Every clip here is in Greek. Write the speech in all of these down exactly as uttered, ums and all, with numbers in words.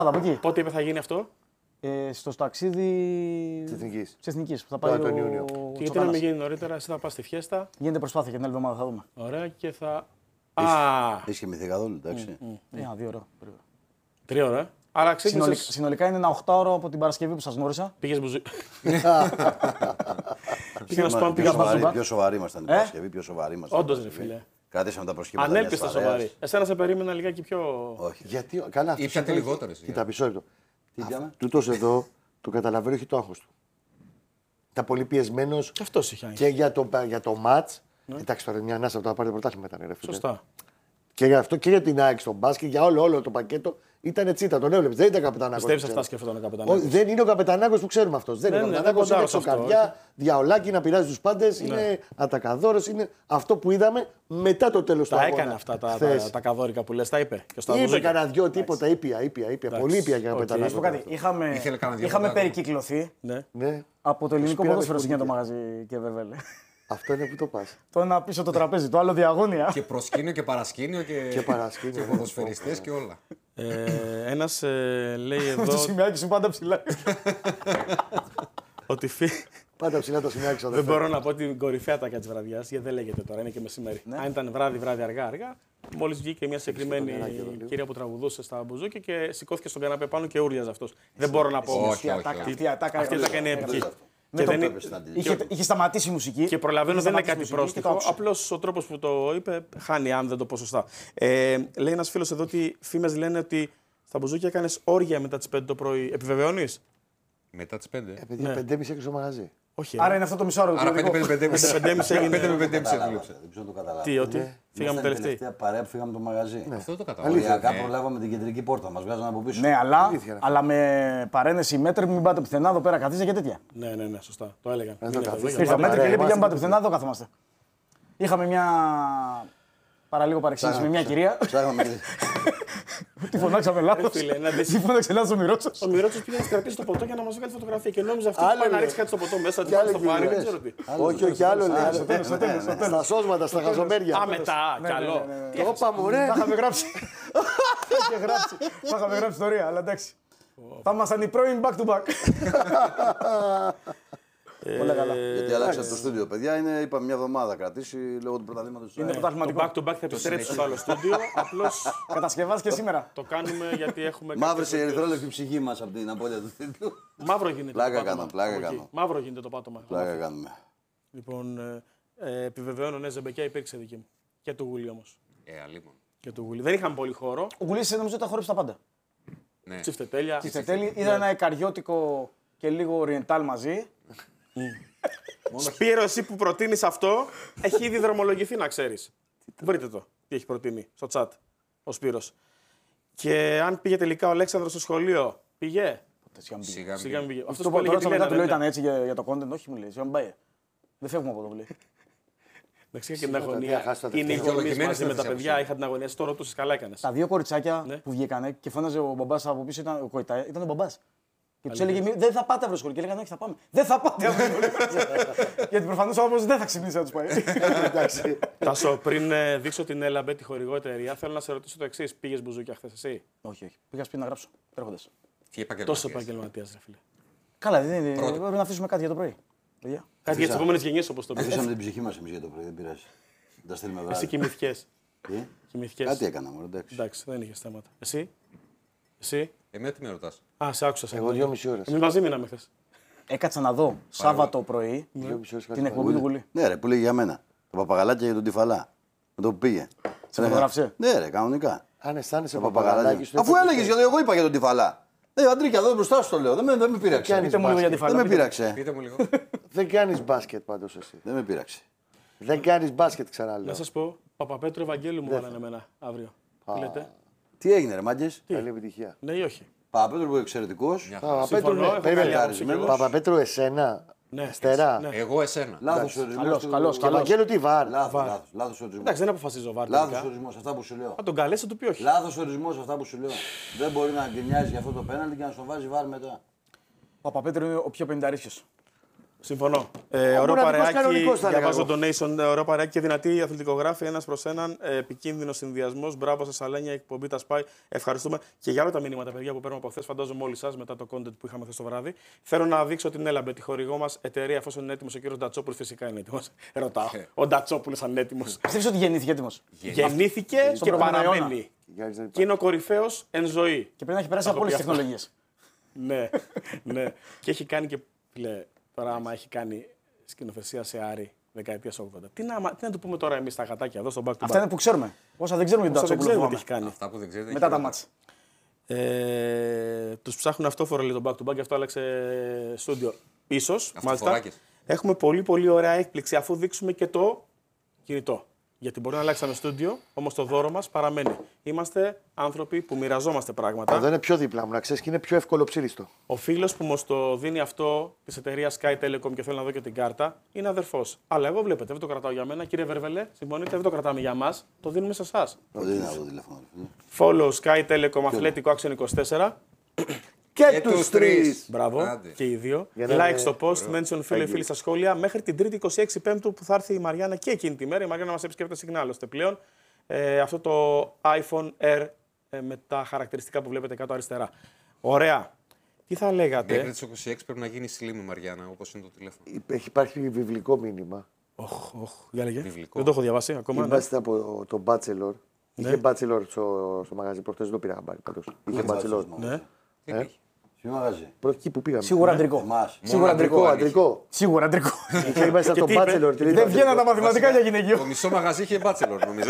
Από εκεί. Πότε είπε θα γίνει αυτό? Ε, στο ταξίδι της Εθνικής που θα πάει τον ο... Ιούνιο. Και γιατί να μην γίνει νωρίτερα, εσύ θα πας στη φιέστα. Γίνεται προσπάθεια και την άλλη εβδομάδα θα δούμε. Ωραία και θα. Α! Έχει κοιμηθεί καθόλου, εντάξει. Ε, Ένα, δύο ώρα. Τρία ώρα. Άρα ξεκίνησες. Συνολικά, συνολικά είναι ένα οχτάωρο από την Παρασκευή που σας γνώρισα. Πήγες μπουζού. Πήγα να σου πω, πήγα Σοβαρή, μπουζού. πιο σοβαρή ήμασταν την Παρασκευή, πιο σοβαρή ήμασταν. Όντως, ρε φίλε. Κράτησαμε τα προσχήματα. Ανέλπιστα μιας παρέας. σοβαρή. Εσένα σε περίμενα λιγάκι πιο. Όχι. Γιατί, καλά, αυτό Ήπιατε σημαίνει- λιγότερες, Κοίτα, μισό λεπτό. Τι πιάμε? Τούτος εδώ το καταλαβαίνω, έχει το άγχος του. Ήταν πολύ πιεσμένος Και αυτός είχε και για το, για το μάτς. Εντάξει, τώρα μια ανάσα από το να πάρει το πρωτάθλημα ήταν, ρε φίλε. Σωστά. Και για αυτό και για την ΑΕΚ στον μπάσκετ, για όλο, όλο το πακέτο ήταν τσίτα. Τον έβλεπε. Δεν ήταν καπετανάκος. Πιστεύεις που αυτά ξέρουμε. σκέφτονταν ο Όχι, καπετανάκος? δεν είναι ο καπετανάκος που ξέρουμε αυτό. Δεν είναι ο Ναι, ναι, καπετανάκος. δεν Είναι κοντάρω σε αυτό, εξωκαρδιά, διαολάκι να πειράζει του πάντε. Είναι ατακαδόρος. Είναι αυτό που είδαμε μετά το τέλος του Τα αγώνα. έκανε αυτά τα, χθες. τα, τα καδόρικα που λες, τα είπε. Και στα Είπε μπουζούκια. κανένα δυο τίποτα, ήπια, ήπια, ήπια. Πολύ ήπια για Οκ. καπετανάκο. Να σου πω κάτι. Είχαμε, Ήθελε κανένα δύο είχαμε πεντάκια. περικυκλωθεί Ναι. Ναι, από το ελληνικό πήραμε ποδόσφαιρο συγκεκριμένο το σπουργία. μαγαζί και βέβαιλε. αυτό είναι που το πα. Το ένα πίσω το τραπέζι, το άλλο διαγώνια. Και προσκήνιο και παρασκήνιο και, Και παρασκήνιο, και ναι. ποδοσφαιριστές και όλα. Ε, ένας ε, λέει Με εδώ το σημειάκι σου πάντα ψηλά. ότι φύ... Πάντα ψηλά το σημειάκι δεν μπορώ να πω την κορυφαία τάκα της βραδιάς, γιατί δεν λέγεται τώρα, είναι και μεσημέρι. Αν ήταν βράδυ, βράδυ, αργά, αργά, μόλις βγήκε μια συγκεκριμένη κυρία που τραγουδούσε στα μπουζούκια και σηκώθηκε στον καναπέ πάνω και ούριαζε αυτός. Δεν μπορώ να πω. Όχι, όχι, Ατάκα, όχι. αυτή η ατάκα Αυτή η έκανε- τάκα είναι επική. Με Και το δεν πέπε είναι- Είχε, είχε σταματήσει η μουσική. Και προλαβαίνω είχε δεν είναι σταματήσει κάτι η μουσική και το πρόστιχο. άκουσα. Απλώ ο τρόπο που το είπε χάνει, αν δεν το πω σωστά. Ε, λέει ένα φίλο εδώ ότι φήμες λένε ότι στα μπουζούκια έκανε όργια μετά τι πέντε το πρωί. Επιβεβαιώνει? Μετά τις πέντε. Επειδή πέντε και μισή έκλεισε το μαγαζί. Όχι. Άρα ε. είναι αυτό το μισό ώρα. Άρα πέντε με πέντε Πέντε με πέντε έγινε. πέντε με πέντε Κατάλαβα, δούλεψε. Δεν ξέρω το καταλάβω. Τι, ότι Ήμασταν φύγαμε η τελευταίοι. τελευταία παρέα που φύγαμε το μαγαζί. Αυτό το κατάλαβα. Οριακά Ναι. προλάβαμε την κεντρική πόρτα. Μας βγάζανε από πίσω. Ναι, αλλά, Αλήθεια, αλλά με παρένεση μέτρη μην πάτε πουθενά εδώ πέρα καθίστε και τέτοια. Ναι, ναι, ναι, σωστά. Το έλεγαν. Εδώ Είναι καθίστε. εδώ, Ήρθα για μέτρη παρέα, και λέει παιδιά μην είμαστε πάτε πουθενά εδώ καθόμαστε. Είχαμε μια παραλίγο παρεξήγηση με μια κυρία. Ψάχναμε. Τη φωνάξαμε λάθος. φίλε, να δεις. Τη φώναξε λάθος ο Μυρότσος. Ο Μυρότσος πήγε να κρατήσει το ποτό για να μας βγάλει φωτογραφία και νόμιζε αυτή Άλλο που πάει να λέει. ρίξει κάτι στο ποτό μέσα, Και τι πάει άλλο στο πάρει, δεν λες. ξέρω τι. Όχι, όχι, άλλο λέει. Στο τέλος, στο τέλος, στο τέλος. Στα σώσματα, στα χαζομέρια. Α, μετά, κι άλλο. Το είπα μωρέ. Τα είχαμε γράψει. Τα είχαμε γράψει. Τα είχαμε γράψει ιστορία, αλλά εντάξει. Θα ήμασταν οι πρώην back to back. Όλα καλά. Γιατί αλλάξατε το στούντιο, παιδιά. Είναι, είπα, μια εβδομάδα κρατήσει λόγω του πρωταθλήματος. Είναι Το πρωταθληματικό. back to back θα επιστρέψει στο άλλο στούντιο. Απλώς Κατασκευάστηκε σήμερα. το κάνουμε γιατί έχουμε. Μαύρησε η κάποιες- ερυθρόλευκη ψυχή μας από την απώλεια του τίτλου. Μαύρο γίνεται. Πλάκα το πάτωμα. κάνω, πλάκα Από εκεί. κάνω. Μαύρο γίνεται το πάτωμα. Πλάκα κάνουμε. Λοιπόν, ε, ε, επιβεβαιώνω, ναι, Ζεμπεκιά υπήρξε δική μου. Και του Γουλή όμως. Ε, αλίμον. Και του Γουλή. Δεν είχαμε πολύ χώρο. Ο Γκουλής νομίζω ότι τα χόρεψε τα πάντα. Ναι. Τσιφτετέλεια. Στη Στετέλη είδα ένα εκαριώτικο και λίγο οριεντάλ μαζί. Σπύρο, εσύ που προτείνει αυτό, έχει ήδη δρομολογηθεί να ξέρει. Βρείτε το τι έχει προτείνει στο chat ο Σπύρος. Και αν πήγε τελικά ο Αλέξανδρος στο σχολείο, πήγε. Σιγά Σιγά μην μην. πήγε. Αυτό Το που έλεγε ρώτησα τη μετά, Λένα, του λέω δεν ήταν είναι. έτσι για, για το content, όχι μου λέει. Σιγά μην πάει. Δεν φεύγουμε από εδώ, μου λέει. Εντάξει, είχα και την Σίγουρα, αγωνία. τα χάσατε. Είναι οι γονείς Δικαιολογημένες μαζί με τα ήταν παιδιά, αυτές. είχα την αγωνία. Εσύ το ρωτούσες, καλά έκανες. Τα δύο κοριτσάκια Ναι. που βγήκανε και φώναζε ο μπαμπάς από πίσω, ήταν ο Κοϊτά, ήταν ο μπαμπάς. Και του έλεγε: «Μη- Δεν θα πάτε αύριο σχολείο. Και έλεγαν: Όχι, θα πάμε. Δεν θα πάτε αύριο σχολείο. Γιατί προφανώς ο άνθρωπος δεν θα ξυπνήσει να του πάει. Εντάξει. Τάσο, πριν ε, δείξω την Έλαμπε, τη χορηγό εταιρεία, θέλω να σε ρωτήσω το εξή. Πήγε μπουζούκια χθε εσύ? Όχι, όχι. Πήγα σπίτι να γράψω. Τρέχοντας. Τι επαγγελματίες. Τόσο επαγγελματία, ρε φίλε. Καλά, δεν είναι. Πρώτο. Πρέπει να αφήσουμε κάτι για το πρωί. Παιδιά. Κάτι για τι επόμενε γενιέ όπω το πει. Αφήσαμε την ψυχή μας εμείς για το πρωί, δεν πειράζει. Δεν τα στέλνουμε Εσύ βράδυ. κοιμηθήκε. Τι? Κάτι έκανα, μόνο εντάξει. Εντάξει, δεν είχε θέματα. Εσύ. Εσύ. Εμένα τι με ρωτάς. Α, σε άκουσα. Εγώ δυόμιση ώρες. Εμεί μαζί μείναμε χθε. Έκατσα να δω Σάββατο πρωί Δυόμιση ώρες την κάτι εκπομπή του Γουλή. Ναι, ρε, που λέγει για μένα. Τα παπαγαλάκια για τον Τυφαλά. Με το που πήγε. Σε φωτογράφησε. Ναι, ρε, κανονικά. Αν αισθάνεσαι Τα παπαγαλάκι παπαγαλάκια. σου. Αφού έλεγε γιατί εγώ είπα για τον Τυφαλά. Ε, Αντρίκια, εδώ μπροστά σου το λέω. Δεν με, δεν με πείραξε. κάνεις Πείτε μου λίγο για τη Δεν φάλα. με πείτε. πείραξε. Πείτε μου λίγο. Δεν κάνεις μπάσκετ πάντως εσύ. Δεν με πείραξε. Δεν κάνεις μπάσκετ, Να ξαναλέω. σα πω, Παπαπέτρου Ευαγγέλου μου βάλανε εμένα αύριο. Τι λέτε? Τι έγινε, ρε μάγκες. Καλή επιτυχία. Ναι ή όχι? Παπαπέτρου που εξαιρετικός. Παπαπέτρου, Συμφωνώ, ναι, έχω περίμενε. καλή άποψη κι εγώ. Παπαπέτρου, εσένα. Ναι. Στερά. Ναι. Εγώ εσένα. Λάθος ορισμός. Καλός, του- καλός, Και καλός. Βαγγέλου τι βάρ. Λάθος, Βάρ. λάθος, λάθος ορισμός. Εντάξει, δεν αποφασίζω βάρ. Λάθος τελικά. ορισμός, αυτά που σου λέω. Θα τον καλέσω του πει όχι. Λάθος ορισμός, αυτά που σου λέω. Δεν μπορεί να γκρινιάζει για αυτό το πέναλτι και να στο βάζει βάρ μετά. Ο Παπαπέτρου είναι ο πιο πενηνταρίσκιος. Συμφωνώ. Ε, ωραίο μοναδικός κανονικός, παρεάκι, θα διαβάζω έλεγα donation, ωραίο παρεάκι και δυνατή αθλητικογράφη, ένας προς έναν, ε, επικίνδυνος συνδυασμός. Μπράβο σας, Αλένια, η εκπομπή τα σπάει. Ευχαριστούμε και για όλα τα μηνύματα, παιδιά, που παίρνουμε από χθες. Φαντάζομαι όλοι σας μετά το content που είχαμε χθες το βράδυ. Θέλω να δείξω την Έλαμπε, τη χορηγό μας εταιρεία, εφόσον είναι έτοιμος ο κύριος Ντατσόπουλος, φυσικά είναι έτοιμος. Ρωτάω. Ο Ντατσόπουλος αν είναι έτοιμος. Πιστεύεις ότι γεννήθηκε έτοιμος? Γεννήθηκε και προηγούμενο παραμένει. Και είναι ο κορυφαίος εν ζωή. Και πρέπει να έχει περάσει από όλες τις τεχνολογίες. Ναι, ναι. Και έχει κάνει και. Φίλε, τώρα άμα έχει κάνει σκηνοθεσία σε Άρη δεκαετίας ογδόντα. Τι να, τι να του πούμε τώρα εμείς τα γατάκια εδώ στο back to back. Αυτά είναι που ξέρουμε. Όσα δεν ξέρουμε για τον Όσα δεν ξέρουμε τι Τατσόπουλο. έχει κάνει. Αυτά που δεν ξέρετε. Μετά τα μάτσα. Ε, τους ψάχνουν αυτό φορά λίγο το back to back, γι' αυτό άλλαξε στούντιο. Ίσως, μάλιστα. Αυτοφοράκες. Έχουμε πολύ πολύ ωραία έκπληξη αφού δείξουμε και το κινητό. Γιατί μπορεί να αλλάξαμε στούντιο, όμως το δώρο μας παραμένει. Είμαστε άνθρωποι που μοιραζόμαστε πράγματα. Εδώ είναι πιο δίπλα μου, να ξέρεις, και είναι πιο εύκολο ψήριστο. Ο φίλος που μας το δίνει αυτό της εταιρείας Sky Telecom και θέλω να δω και την κάρτα είναι αδερφός. Αλλά εγώ βλέπετε, δεν το κρατάω για μένα. Κύριε Βερβελέ, συμφωνείτε, δεν το κρατάμε για μας. Το δίνουμε σε εσάς. Δεν είναι αυτό το τηλέφωνο. Follow Sky Telecom Αθλέτικο Action είκοσι τέσσερα. Και, Και τους τους τρεις. τρεις. Μπράβο. Άντε. Και οι δύο. Για να Like είναι- στο post, mention φίλοι φίλοι στα σχόλια. Μέχρι την Τρίτη είκοσι έξι Πέμπτου που θα έρθει η Μαριάννα και εκείνη τη μέρα. Η Μαριάννα μας επισκέπτεται συχνά άλλωστε πλέον. Ε, αυτό το iPhone Air ε, με τα χαρακτηριστικά που βλέπετε κάτω αριστερά. Ωραία. Τι θα λέγατε. Μέχρι τις είκοσι έξι πρέπει να γίνει slim η Μαριάννα, όπως είναι το τηλέφωνο. Έχει υπάρχει βιβλικό μήνυμα. Οχ, οχ, για λέγε. Βιβλικό. Δεν το έχω διαβάσει ακόμα. Ναι. Είμαστε από το Bachelor. Ναι. Είχε Bachelor στο, στο μαγαζί προχτές, δεν το πήρα χαμπάρι πάντως. Είχε Bachelor. Ναι. Τι έχει. Τι μαγαζί. Πρώτη εκεί που πήγαμε. Σίγουρα αντρικό. Εμάς. Σίγουρα Αντρικό, αντρικό. αντρικό. Σίγουρα αντρικό. Είχε είμαστε από το τι είπε? Bachelor. τι λέει Δεν το βγαίναν τα αντρικό. μαθηματικά για γυναικείο. Το μισό μαγαζί είχε bachelor, νομίζω.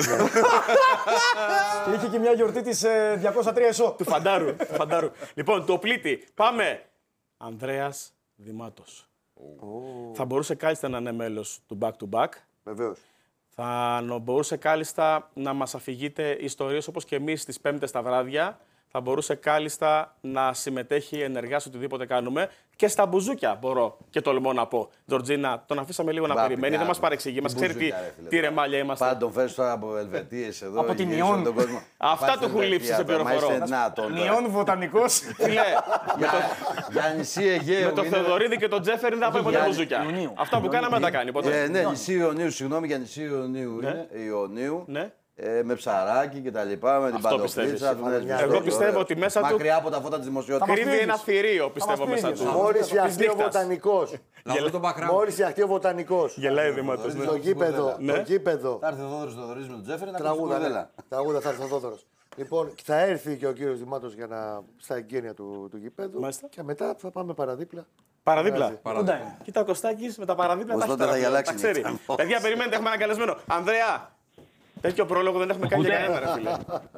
Και είχε και μια γιορτή της ε, διακόσια τρία εσώ. Του φαντάρου. του φαντάρου. Λοιπόν, το πλήτη. Πάμε. Ανδρέας Δημάτος. Θα μπορούσε κάλλιστα να είναι μέλος του back to back. Βεβαίως. Θα μπορούσε κάλλιστα να μας αφηγείτε ιστορίες όπως και εμείς τις Πέμπτες τα βράδια. Θα μπορούσε κάλλιστα να συμμετέχει ενεργά σε οτιδήποτε κάνουμε. Και στα μπουζούκια μπορώ και τολμώ να πω. Τζορτζίνα, τον αφήσαμε λίγο να Μπα, περιμένει, παιδιά, δεν μας τι παρεξηγεί. Μας ξέρει τι, μπουζούκια, ρε φίλε. τι ρεμάλια είμαστε. Πάντα τον φέρεις τώρα από Ελβετίες εδώ. Από την γυρίζεις Ιόν. όλο τον κόσμο. Αυτά Πάει του στην έχουν λείψει, σε Ελβετία, πληροφορώ. μα είστε δυνατόν τώρα. Νιών βοτανικός. Φίλε, Για νησί Αιγαίου. με το είναι- Θεοδωρίδη και τον Τζέφεριν δεν θα πάει ποτέ Για- μπουζούκια. Ιουνίου. Αυτά που κάναμε δεν τα κάνει ποτέ. Ε, ναι, νησί Ιωνίου, συγγνώμη για νησί Ιωνίου είναι. Ιωνίου. Ναι. Ε, με ψαράκι και τα λοιπά, με την Αυτό πιστεύεις. παντοφλίτσα. Εγώ πιστεύω ότι μέσα του Μακριά από τα φώτα της δημοσιότητας. κρύβει ένα θηρίο, πιστεύω, μας μέσα πήγες. του. Μόλις Της φτιαχτεί ο νύχτας. βοτανικός. Να δούμε τον background. Μόλις φτιαχτεί ο βοτανικός. Γελάει ο Δημάτος. ναι. Το γήπεδο. Ναι. Το γήπεδο. Θα έρθει ο Θόδωρος Θοδωρής με τον Τζέφερη να πει Τραγούδα, ναι. κουδέλα. Τραγούδα θα έρθει ο Θόδωρος. Λοιπόν, θα έρθει και ο κύριος Δημάτος για να, στα εγγένεια του, του γήπεδου. Μάλιστα. Και μετά θα πάμε παραδίπλα. Παραδίπλα. Κοντά είναι. Κοίτα ο Κωστάκης με τα παραδίπλα Ως τα έχει τότε θα τώρα, γελάξει τα ξέρει. νύχτα. Παιδιά, περιμένετε, έχουμε ένα καλεσμένο. Ανδρέα, τέτοιο πρόλογο δεν έχουμε κάνει για κανένα, ρε φίλε.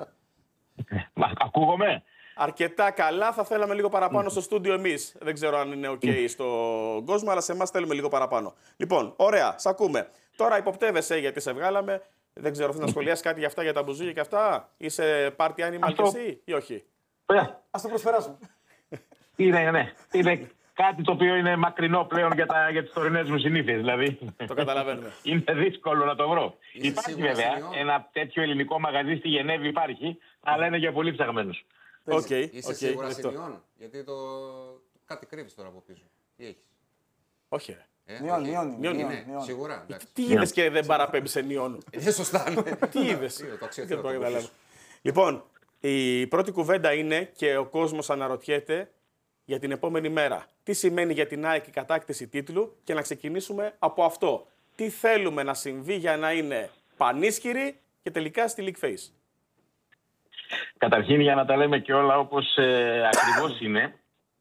Μα, ακούγομαι. Αρκετά καλά, θα θέλαμε λίγο παραπάνω στο στούντιο εμείς. Δεν ξέρω αν είναι OK στον κόσμο, αλλά σε εμάς θέλουμε λίγο παραπάνω. Λοιπόν, ωραία, σ' ακούμε. Τώρα υποπτεύεσαι γιατί σε βγάλαμε. Δεν ξέρω, θέλει να σχολιάσει κάτι για αυτά, για τα μπουζούκια και αυτά. Είσαι party animal Αυτό. κι εσύ ή όχι. Ε, Ας το προσπεράσουμε. Είναι, ναι. Είναι κάτι το οποίο είναι μακρινό πλέον για, τα, για τις τωρινές μου συνήθειες. Δηλαδή, Το καταλαβαίνουμε. είναι δύσκολο να το βρω. Είσαι Υπάρχει σίγουρος, βέβαια Σιμεών? ένα τέτοιο ελληνικό μαγαζί στη Γενέβη υπάρχει, αλλά είναι για πολύ ψαγμένους. Οκ, Είσαι οκ, σίγουρα δεκτό. Σιμεών? Γιατί το... κάτι κρύβεις τώρα από πίσω. Τι έχεις? Όχι, ρε. Ε, Νιών, όχι. νιών, Νιών νιών, Είναι, νιών. σίγουρα. Εντάξει. Τι είδες και δεν παραπέμπει σε νιόν. Είναι σωστά, ναι. Τι είδες. Είδα, το αξίζει Δεν το τώρα από καταλάβω. πίσω. Λοιπόν, η πρώτη κουβέντα είναι και ο κόσμος αναρωτιέται για την επόμενη μέρα. Τι σημαίνει για την ΑΕΚ η κατάκτηση τίτλου και να ξεκινήσουμε από αυτό. Τι θέλουμε να συμβεί για να είναι πανίσχυρη και τελικά στη League Face. Καταρχήν, για να τα λέμε και όλα όπως ε, ακριβώς είναι,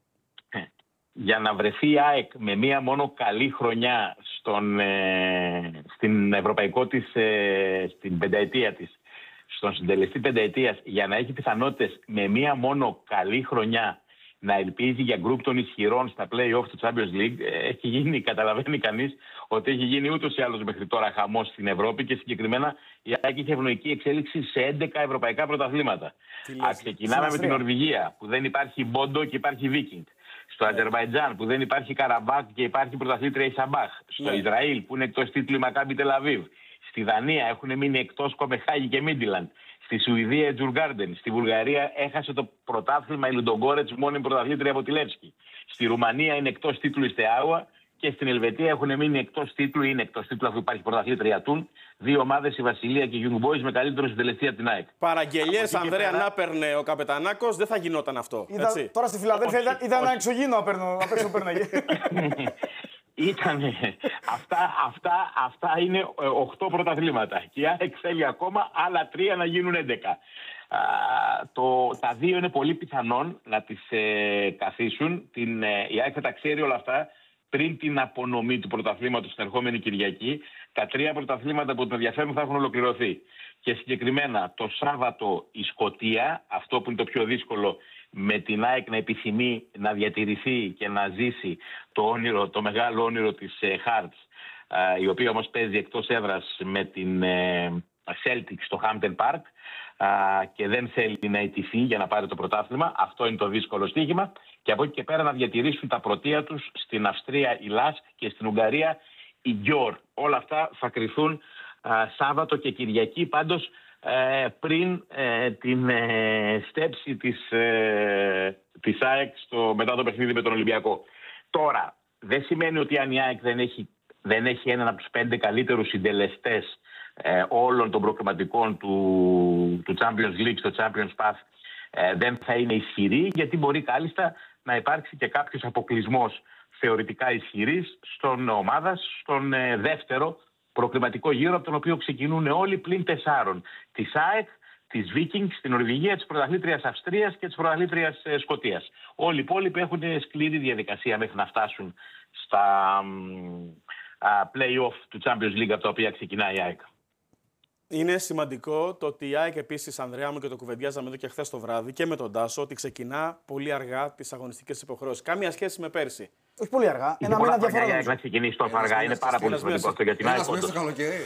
για να βρεθεί η ΑΕΚ με μία μόνο καλή χρονιά στον, ε, στην ευρωπαϊκό της, ε, στην πενταετία της, στον συντελεστή πενταετίας, για να έχει πιθανότητες με μία μόνο καλή χρονιά να ελπίζει για γκρουπ των ισχυρών στα play-off του Champions League, ε, έχει γίνει, καταλαβαίνει κανείς, ότι έχει γίνει ούτως ή άλλως μέχρι τώρα χαμός στην Ευρώπη και συγκεκριμένα η ΑΕΚ είχε ευνοϊκή εξέλιξη σε έντεκα ευρωπαϊκά πρωταθλήματα. Α, ξεκινάμε με την Νορβηγία, που δεν υπάρχει Μπόντο και υπάρχει Βίκινγκ. Στο Αζερβαϊτζάν, που δεν υπάρχει Καραμπάκ και υπάρχει πρωταθλήτρια η Σαμπάχ. Στο Ναι. Ισραήλ, που είναι εκτός τίτλου η Μακάμπι Τελαβίβ. Στη Δανία έχουν μείνει εκτός Κοπεχάγη και Μίντιλαντ. Στη Σουηδία η Τζουργκάρντεν. Στη Βουλγαρία έχασε το πρωτάθλημα η Λουντογκόρετς, μόνιμη πρωταθλήτρια από τη Λεύσκη. Στη Ρουμανία είναι εκτός τίτλου η Στεάουα. και στην Ελβετία έχουν μείνει εκτός τίτλου, είναι εκτός τίτλου αφού υπάρχει πρωταθλήτρια Τούν, δύο ομάδες, η Βασιλεία και η Young Boys, με καλύτερο συντελεστή από την ΑΕΚ. Παραγγελίες, Ανδρέα, πέρα... να παίρνε ο Καπετανάκος, δεν θα γινόταν αυτό. Είδα, έτσι. Τώρα στη Φιλαδέλφια ήταν, ήταν ένα εξωγήινο απ' έξω πέρναγε. Ήτανε. αυτά, αυτά, αυτά είναι οκτώ πρωταθλήματα. Και η ΑΕΚ θέλει ακόμα άλλα τρία να γίνουν έντεκα. Α, το, τα δύο είναι πολύ πιθανόν να τις ε, καθίσουν. Την, ε, η ΑΕΚ θα τα ξέρει όλα αυτά πριν την απονομή του πρωταθλήματος την ερχόμενη Κυριακή. Τα τρία πρωταθλήματα που τον ενδιαφέρουν θα έχουν ολοκληρωθεί. Και συγκεκριμένα το Σάββατο η Σκωτία, αυτό που είναι το πιο δύσκολο, με την ΑΕΚ να επιθυμεί να διατηρηθεί και να ζήσει το, όνειρο, το μεγάλο όνειρο της ε, Hearts, ε, η οποία όμως παίζει εκτός έδρας με την ε, Celtic στο Hampden Park ε, και δεν θέλει να ιτηθεί για να πάρει το πρωτάθλημα. Αυτό είναι το δύσκολο στοίχημα. Και από εκεί και πέρα να διατηρήσουν τα πρωτεία τους στην Αυστρία η Λάσκ και στην Ουγγαρία η Γιόρ. Όλα αυτά θα κρυθούν ε, Σάββατο και Κυριακή. Πάντως Ε, πριν ε, την ε, στέψη της, ε, της ΑΕΚ στο, μετά το παιχνίδι με τον Ολυμπιακό. Τώρα, δεν σημαίνει ότι αν η ΑΕΚ δεν έχει, δεν έχει έναν από τους πέντε καλύτερους συντελεστές ε, όλων των προκριματικών του, του Champions League στο Champions Path ε, δεν θα είναι ισχυρή, γιατί μπορεί κάλλιστα να υπάρξει και κάποιος αποκλεισμός θεωρητικά ισχυρής στον ομάδας, στον ε, δεύτερο προκριματικό γύρο, από τον οποίο ξεκινούν όλοι πλην τεσσάρων. Της ΑΕΚ, της Vikings, την Νορβηγία, της πρωταθλήτριας Αυστρίας και της πρωταθλήτριας Σκωτίας. Όλοι οι υπόλοιποι έχουν σκληρή διαδικασία μέχρι να φτάσουν στα α, play-off του Champions League, από τα οποία ξεκινάει η ΑΕΚ. Είναι σημαντικό το ότι η ΑΕΚ επίσης, Ανδρέα μου, και το κουβεντιάζαμε εδώ και χθες το βράδυ και με τον Τάσο, ότι ξεκινά πολύ αργά τις αγωνιστικές υποχρεώσεις. Κάμια σχέση με πέρσι. Όχι πολύ αργά. Ένα μήνα διαφορά. Η ΑΕΚ να ξεκινήσει τόσο αργά είναι πάρα πολύ σημαντικό αυτό για την ΑΕΚ. Ένας μέσα στο καλοκαίρι.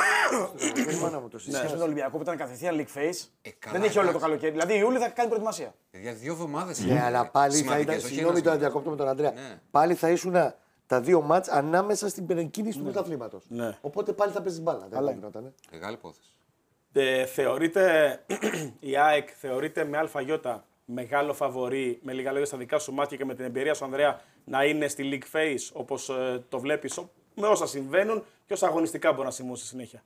Σε σχέση με τον Ολυμπιακό που ήταν κατευθείαν league phase, δεν έχει όλο το καλοκαίρι. Δηλαδή Ιούλιο θα κάνει προετοιμασία. Για δύο εβδομάδες. Ναι, αλλά πάλι θα ήταν. Συγγνώμη, το διακόπτω με τον Ανδρέα. Πάλι θα ήσουν τα δύο μάτς ανάμεσα στην περικίνηση του πρωταθλήματος. Οπότε πάλι θα παίζει μπάλα. Δεν γινόταν. Μεγάλη υπόθεση. Ε, θεωρείται, η ΑΕΚ θεωρείται με αλφαγιώτα μεγάλο φαβορί, με λίγα λόγια στα δικά σου μάτια και με την εμπειρία σου, Ανδρέα, να είναι στη league phase όπως ε, το βλέπεις, με όσα συμβαίνουν και όσα αγωνιστικά μπορεί να συμβούν στη συνέχεια.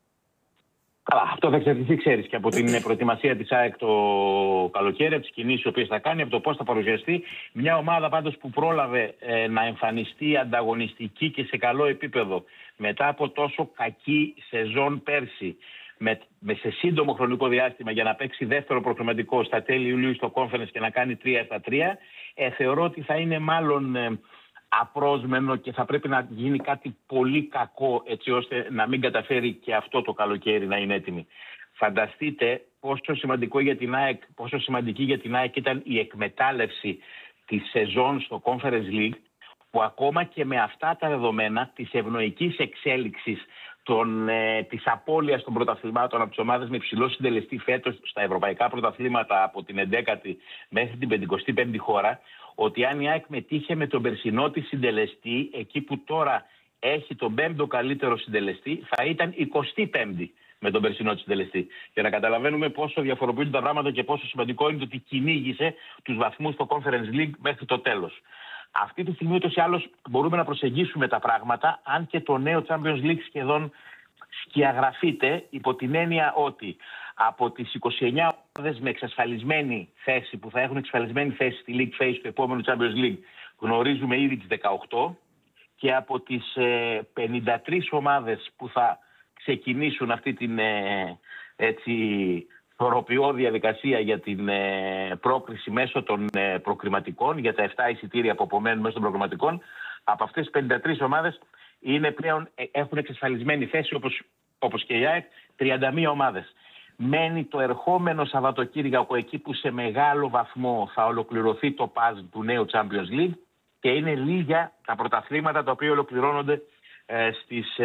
Καλά, αυτό θα εξαρτηθεί, ξέρεις, και από την προετοιμασία της ΑΕΚ το καλοκαίρι, από τις κινήσεις οι οποίες θα κάνει, από το πώς θα παρουσιαστεί. Μια ομάδα πάντως που πρόλαβε ε, να εμφανιστεί ανταγωνιστική και σε καλό επίπεδο μετά από τόσο κακή σεζόν πέρσι, με, με σε σύντομο χρονικό διάστημα για να παίξει δεύτερο προκριματικό στα τέλη Ιουλίου στο Conference και να κάνει τρία στα τρία, ε, θεωρώ ότι θα είναι μάλλον ε, απρόσμενο και θα πρέπει να γίνει κάτι πολύ κακό έτσι ώστε να μην καταφέρει και αυτό το καλοκαίρι να είναι έτοιμη. Φανταστείτε πόσο σημαντικό για την ΑΕΚ, πόσο σημαντική για την ΑΕΚ ήταν η εκμετάλλευση της σεζόν στο Conference League, που ακόμα και με αυτά τα δεδομένα της ευνοϊκής εξέλιξης των, ε, της απώλειας των πρωταθλημάτων από τις ομάδες με υψηλό συντελεστή φέτος στα ευρωπαϊκά πρωταθλήματα από την εντέκατη μέχρι την πενηκοστή πέμπτη χώρα, ότι αν η ΑΕΚ μετήχε με τον περσινό της συντελεστή, εκεί που τώρα έχει τον πέμπτο καλύτερο συντελεστή, θα ήταν εικοστή πέμπτη με τον περσινό της συντελεστή. Για να καταλαβαίνουμε πόσο διαφοροποιούνται τα πράγματα και πόσο σημαντικό είναι το ότι κυνήγησε τους βαθμούς στο Conference League μέχρι το τέλος. Αυτή τη στιγμή ούτως ή άλλως μπορούμε να προσεγγίσουμε τα πράγματα, αν και το νέο Champions League σχεδόν σκιαγραφείται, υπό την έννοια ότι από τις είκοσι εννέα ομάδες με εξασφαλισμένη θέση, που θα έχουν εξασφαλισμένη θέση στη League Phase του επόμενου Champions League, γνωρίζουμε ήδη τις δεκαοκτώ, και από τις ε, πενήντα τρεις ομάδες που θα ξεκινήσουν αυτή την ε, έτσι θωροποιώ διαδικασία για την ε, πρόκριση μέσω των ε, προκριματικών, για τα επτά εισιτήρια που απομένουν μέσω των προκριματικών, από αυτές τις πενήντα τρεις ομάδες είναι πλέον, ε, έχουν εξασφαλισμένη θέση, όπως, όπως και η ΑΕΚ, τριάντα μία ομάδες. Μένει το ερχόμενο Σαββατοκύριακο, εκεί που σε μεγάλο βαθμό θα ολοκληρωθεί το παζλ του νέου Champions League, και είναι λίγα τα πρωταθλήματα τα οποία ολοκληρώνονται ε, στις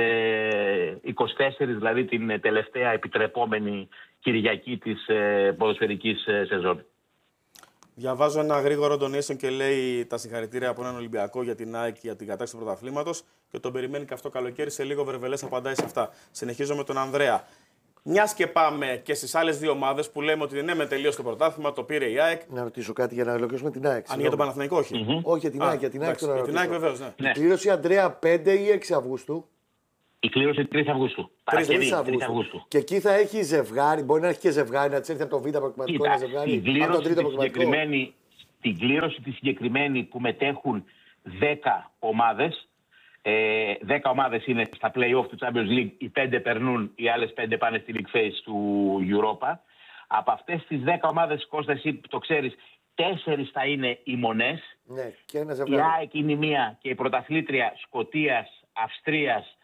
ε, είκοσι τέσσερις, δηλαδή την τελευταία επιτρεπόμενη Κυριακή της ε, ποδοσφαιρικής ε, σεζόν. Διαβάζω ένα γρήγορο donation και λέει τα συγχαρητήρια από έναν Ολυμπιακό για την ΑΕΚ για την κατάκτηση του πρωταθλήματος και τον περιμένει και αυτό καλοκαίρι. Σε λίγο Βερβελές απαντάει σε αυτά. Συνεχίζω με τον Ανδρέα. Μιας και πάμε και στις άλλες δύο ομάδες που λέμε ότι ναι, με τελείωσε το πρωτάθλημα, το πήρε η ΑΕΚ. Να ρωτήσω κάτι για να ολοκληρώσουμε την ΑΕΚ. Αν για τον Παναθηναϊκό, όχι. Mm-hmm. Όχι, για την ΑΕΚ. Για την ΑΕΚ, για την ΑΕΚ βεβαίως. Ναι. Ναι. Κλήρωση Αντρέα πέντε ή έξι Αυγούστου. Η κλήρωση τρεις Αυγούστου. τρεις Αυγούστου. Και εκεί θα έχει ζευγάρι, μπορεί να έχει και ζευγάρι, να τη έρθει από το Β' προκριματικό ένα ζευγάρι. Από το τρίτο προκριματικό. Στην κλήρωση τη συγκεκριμένη που μετέχουν δέκα ομάδες. Ε, δέκα ομάδες είναι στα play-off του Champions League, οι πέντε περνούν, οι άλλες πέντε πάνε στη League Phase του Europa. Από αυτές τις δέκα ομάδες, Κώστα, εσύ το ξέρεις, τέσσερις θα είναι οι μονές. Ναι, και ένα η ΑΕΚ είναι η μία και η πρωταθλήτρια Σκωτίας, Αυστρίας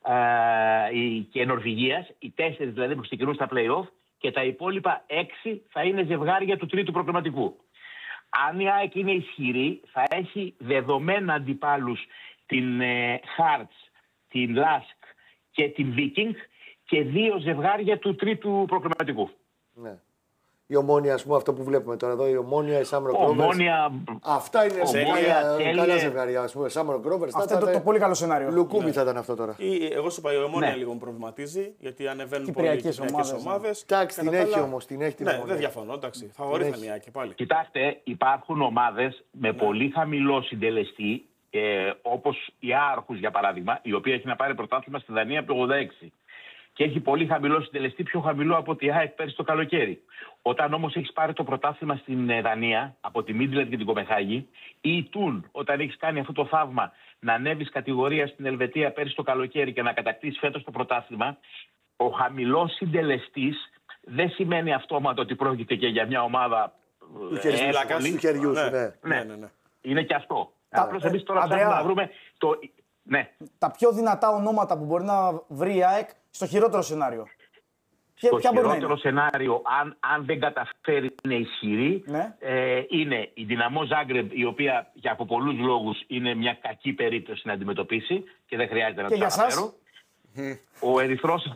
ε, και Νορβηγίας. Οι τέσσερις δηλαδή που ξεκινούν στα play-off και τα υπόλοιπα έξι θα είναι ζευγάρια του τρίτου προκριματικού. Αν η ΑΕΚ είναι ισχυρή, θα έχει δεδομένα αντιπάλους την ε, Hearts, την Lask και την Viking και δύο ζευγάρια του τρίτου προκριματικού. Ναι. Η Ομόνια, ας πούμε, αυτό που βλέπουμε τώρα εδώ, η Ομόνια, η Σάμρο Γκρόβερς. Αυτά είναι ομόνια, καλά ζευγάρια, ας πούμε, Σάμρο Γκρόβερς. Αυτό είναι το, το πολύ καλό σενάριο. Λουκούμι ναι. θα ήταν αυτό τώρα. Ή, εγώ σου είπα, η Ομόνια ναι. λίγο με προβληματίζει, γιατί ανεβαίνουν πολύ οι κυπριακές ομάδες. Εντάξει, την έχει όμως, την έχει την Ομόνια. Ναι, δεν διαφωνώ, εντάξει, θα ορίσαν και πάλι. Κοιτάξτε, υπάρχουν ομάδες με πολύ χαμηλό συντελεστή, Ε, όπως η Άρχους για παράδειγμα, η οποία έχει να πάρει πρωτάθλημα στη Δανία από το ογδόντα έξι και έχει πολύ χαμηλό συντελεστή, πιο χαμηλό από τη ΑΕΚ πέρυσι το καλοκαίρι. Όταν όμως έχεις πάρει το πρωτάθλημα στην Δανία από τη Μίντλαντ και την Κοπενχάγη, ή η Τούν, όταν έχεις κάνει αυτό το θαύμα να ανέβεις κατηγορία στην Ελβετία πέρυσι το καλοκαίρι και να κατακτήσεις φέτος το πρωτάθλημα, ο χαμηλός συντελεστής δεν σημαίνει αυτόματα ότι πρόκειται και για μια ομάδα του χεριού σου. Ναι, είναι και αυτό. Απλώς εμείς τώρα ψάχνουμε να βρούμε το... Ναι. Τα πιο δυνατά ονόματα που μπορεί να βρει η ΑΕΚ στο χειρότερο σενάριο. Στο Ποια χειρότερο σενάριο, αν, αν δεν καταφέρει είναι ισχυρή, ναι. ε, είναι η Δυναμό Ζάγκρεμπ, η οποία για από πολλούς λόγους είναι μια κακή περίπτωση να αντιμετωπίσει και δεν χρειάζεται να το αναφέρω. Ο Ερυθρός,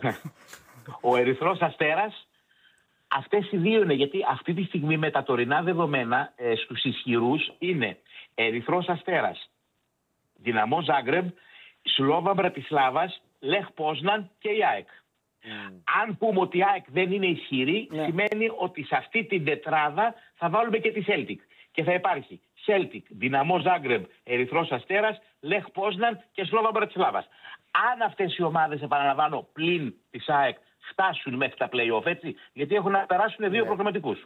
ο Ερυθρός Αστέρας, αυτές οι δύο είναι, γιατί αυτή τη στιγμή με τα τωρινά δεδομένα ε, στους ισχυρούς είναι Ερυθρός Αστέρας, Δυναμό Ζάγκρεμπ, Σλόβα Μπρατισλάβας, Λεχ Πόσναν και η ΑΕΚ. Mm. Αν πούμε ότι η ΑΕΚ δεν είναι ισχυρή, yeah. σημαίνει ότι σε αυτή την τετράδα θα βάλουμε και τη Celtic. Και θα υπάρχει Celtic, Δυναμό Ζάγκρεμπ, Ερυθρός Αστέρας, Λεχ Πόσναν και Σλόβα Μπρατισλάβας. Αν αυτές οι ομάδες, επαναλαμβάνω, πλην της ΑΕΚ, φτάσουν μέχρι τα play-off, έτσι, γιατί έχουν να περάσουν δύο yeah. προγραμματικούς.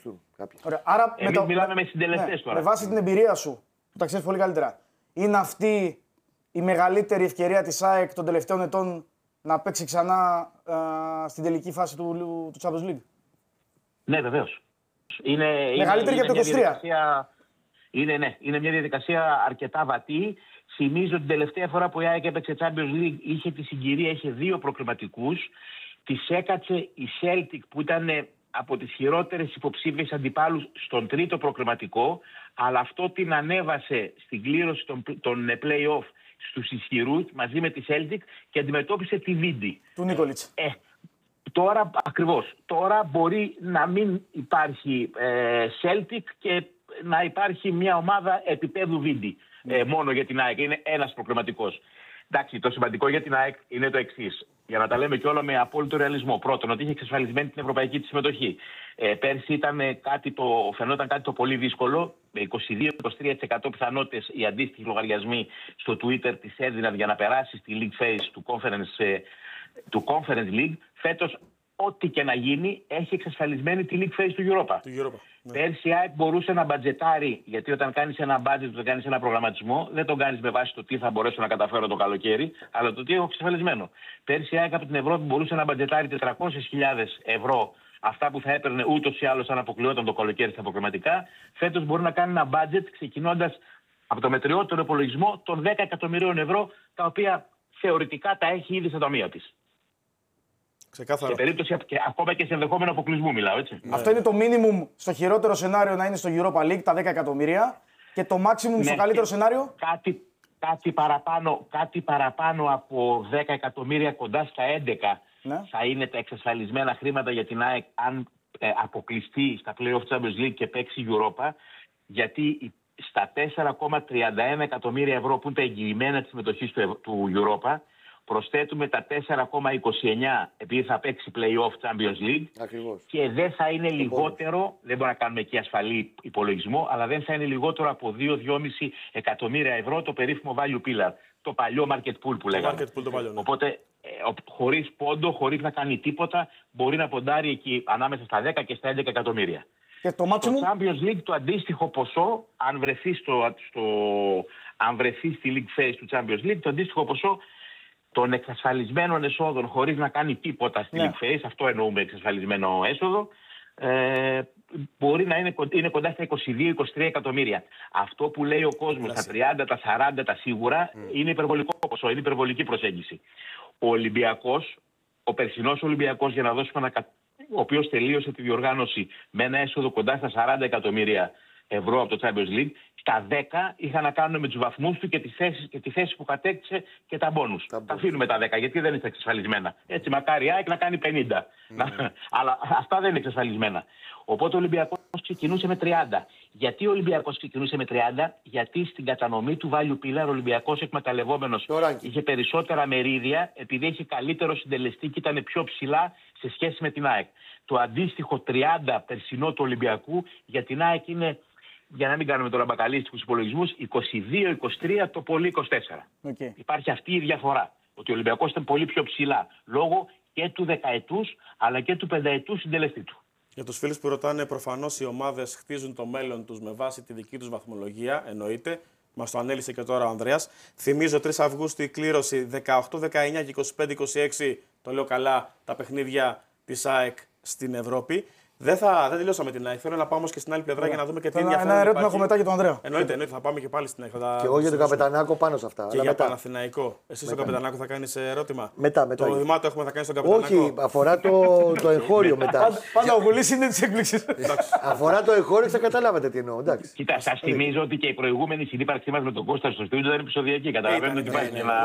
Άρα, εμείς με το... μιλάμε με συντελεστές ναι, τώρα. Με βάση την εμπειρία σου, που τα ξέρεις πολύ καλύτερα, είναι αυτή η μεγαλύτερη ευκαιρία της ΑΕΚ των τελευταίων ετών να παίξει ξανά α, στην τελική φάση του, του Champions League? Ναι, βεβαίως. Είναι, μεγαλύτερη είναι, για το είκοσι τρία. Είναι, ναι, είναι μια διαδικασία αρκετά βατή. Θυμίζω την τελευταία φορά που η ΑΕΚ έπαιξε Champions League είχε τη συγκυρία, είχε δύο προκριματικούς. Της έκατσε η Celtic που ήταν από τις χειρότερες υποψήφιες αντιπάλους στον τρίτο προκριματικό, αλλά αυτό την ανέβασε στην κλήρωση των, των play-off στους ισχυρούς μαζί με τη Celtic και αντιμετώπισε τη Βίντι. Του Νίκολιτς. Ε, τώρα, ακριβώς, τώρα μπορεί να μην υπάρχει ε, Celtic και να υπάρχει μια ομάδα επίπεδου Βίντι. Mm. Ε, μόνο για την ΑΕΚ. Είναι ένας προκριματικός. Εντάξει, το σημαντικό για την ΑΕΚ είναι το εξής. Για να τα λέμε και όλα με απόλυτο ρεαλισμό. Πρώτον, ότι είχε εξασφαλισμένη την ευρωπαϊκή της συμμετοχή. Ε, πέρσι ήταν κάτι το, φαινόταν κάτι το πολύ δύσκολο. Με είκοσι δύο με είκοσι τρία τοις εκατό πιθανότητες οι αντίστοιχοι λογαριασμοί στο Twitter της έδιναν για να περάσει στη League Phase του Conference, ε, του Conference League. Φέτος, ό,τι και να γίνει, έχει εξασφαλισμένη τη League Phase του Europa. Του Europa ναι. Πέρσι η ΑΕΚ μπορούσε να μπατζετάρει, γιατί όταν κάνεις ένα budget, όταν κάνεις ένα προγραμματισμό, δεν τον κάνεις με βάση το τι θα μπορέσω να καταφέρω το καλοκαίρι, αλλά το τι έχω εξασφαλισμένο. Πέρσι η ΑΕΚ από την Ευρώπη μπορούσε να μπατζετάρει τετρακόσιες χιλιάδες ευρώ, αυτά που θα έπαιρνε ούτως ή άλλως αν αποκλειόταν το καλοκαίρι στα προγραμματικά. Φέτος μπορεί να κάνει ένα budget ξεκινώντας από το μετριότερο υπολογισμό των δέκα εκατομμυρίων ευρώ, τα οποία θεωρητικά τα έχει ήδη στα ταμεία της. Ξεκάθαρα. Σε περίπτωση και ακόμα και σε ενδεχόμενο αποκλεισμού μιλάω, έτσι. Ναι. Αυτό είναι το minimum στο χειρότερο σενάριο να είναι στο Europa League, τα δέκα εκατομμύρια. Και το maximum ναι, στο καλύτερο σενάριο. Κάτι, κάτι, παραπάνω, κάτι παραπάνω από δέκα εκατομμύρια, κοντά στα έντεκα, ναι. θα είναι τα εξασφαλισμένα χρήματα για την ΑΕΚ αν ε, αποκλειστεί στα play-off Champions League και παίξει Europa. Γιατί στα τέσσερα κόμμα τριάντα ένα εκατομμύρια ευρώ που είναι τα εγγυημένα της συμμετοχής του, του Europa, Προσθέτουμε τα τέσσερα κόμμα είκοσι εννιά επειδή θα παίξει play-off Champions League. Ακριβώς. Και δεν θα είναι λιγότερο, δεν μπορούμε να κάνουμε εκεί ασφαλή υπολογισμό, αλλά δεν θα είναι λιγότερο από δύο με δυόμισι εκατομμύρια ευρώ το περίφημο value pillar. Το παλιό market pool που λέγαμε. Market pool, το παλιό, ναι. Οπότε, ε, χωρίς πόντο, χωρίς να κάνει τίποτα, μπορεί να ποντάρει εκεί ανάμεσα στα δέκα και στα έντεκα εκατομμύρια. Και το maximum. Το Champions League, το αντίστοιχο ποσό, αν βρεθεί, στο, στο, αν βρεθεί στη League Phase του Champions League, το αντίστοιχο ποσό των εξασφαλισμένων εσόδων χωρίς να κάνει τίποτα στη Ναι. League Phase, αυτό εννοούμε εξασφαλισμένο έσοδο, ε, μπορεί να είναι, είναι κοντά στα είκοσι δύο με είκοσι τρία εκατομμύρια. Αυτό που λέει ο κόσμος, τα τριάντα, τα σαράντα, τα σίγουρα, mm. είναι υπερβολικό ποσό, είναι υπερβολική προσέγγιση. Ο Ολυμπιακός, ο περσινός Ολυμπιακός, για να δώσουμε ένα, ο οποίος τελείωσε τη διοργάνωση με ένα έσοδο κοντά στα σαράντα εκατομμύρια ευρώ από το Champions League, τα δέκα είχαν να κάνουν με τους βαθμούς του και τη θέση, και τη θέση που κατέκτησε και τα μπόνους. Τα, τα αφήνουμε τα δέκα, γιατί δεν είναι εξασφαλισμένα. Έτσι, μακάρι η ΑΕΚ να κάνει πενήντα. Mm. Αλλά αυτά δεν είναι εξασφαλισμένα. Οπότε ο Ολυμπιακός ξεκινούσε με τριάντα. Γιατί ο Ολυμπιακός ξεκινούσε με τριάντα? Γιατί στην κατανομή του value pillar ο Ολυμπιακός εκμεταλλευόμενος είχε περισσότερα μερίδια, επειδή έχει καλύτερο συντελεστή και ήταν πιο ψηλά σε σχέση με την ΑΕΚ. Το αντίστοιχο τριάντα περσινό του Ολυμπιακού για την ΑΕΚ είναι, για να μην κάνουμε τώρα μπακαλίστικους υπολογισμούς, είκοσι δύο είκοσι τρία, το πολύ είκοσι τέσσερα. Okay. Υπάρχει αυτή η διαφορά. Ότι ο Ολυμπιακός ήταν πολύ πιο ψηλά, λόγω και του δεκαετούς αλλά και του πενταετούς συντελεστή του. Για τους φίλους που ρωτάνε, προφανώς οι ομάδες χτίζουν το μέλλον τους με βάση τη δική τους βαθμολογία, εννοείται. Μας το ανέλησε και τώρα ο Ανδρέας. Θυμίζω τρεις Αυγούστου η κλήρωση δεκαοκτώ δεκαεννιά και είκοσι πέντε είκοσι έξι, το λέω καλά, τα παιχνίδια της ΑΕΚ στην Ευρώπη. Δεν, θα, δεν τελειώσαμε την ΑΕΚ. Θέλω να πάμε όμως και στην άλλη πλευρά yeah. για να δούμε και τι ενδιαφέρον. Ένα ερώτημα έχω μετά για τον Ανδρέα. Εννοείται, εννοείται, θα πάμε και πάλι στην ΑΕΚ. Θα... Και εγώ για τον Καπετανάκο πάνω σε αυτά. Και για μετά. Παναθηναϊκό. Εσύ στον Καπετανάκο θα κάνεις ερώτημα. Μετά, μετά. Το δημάτο έχουμε, θα κάνεις τον Καπετανάκο. Όχι, αφορά το, το εγχώριο μετά. Πάντα ο Γουλής είναι της έκπληξης. Αφορά το εγχώριο, θα καταλάβετε τι εννοώ. Εντάξει. Κοίτα, σας θυμίζω ότι και η προηγούμενη συνύπαρξή μας με τον Κώστα στο στούντιο ήταν επεισοδιακή. Καταλαβαίνετε ότι υπάρχει ένα.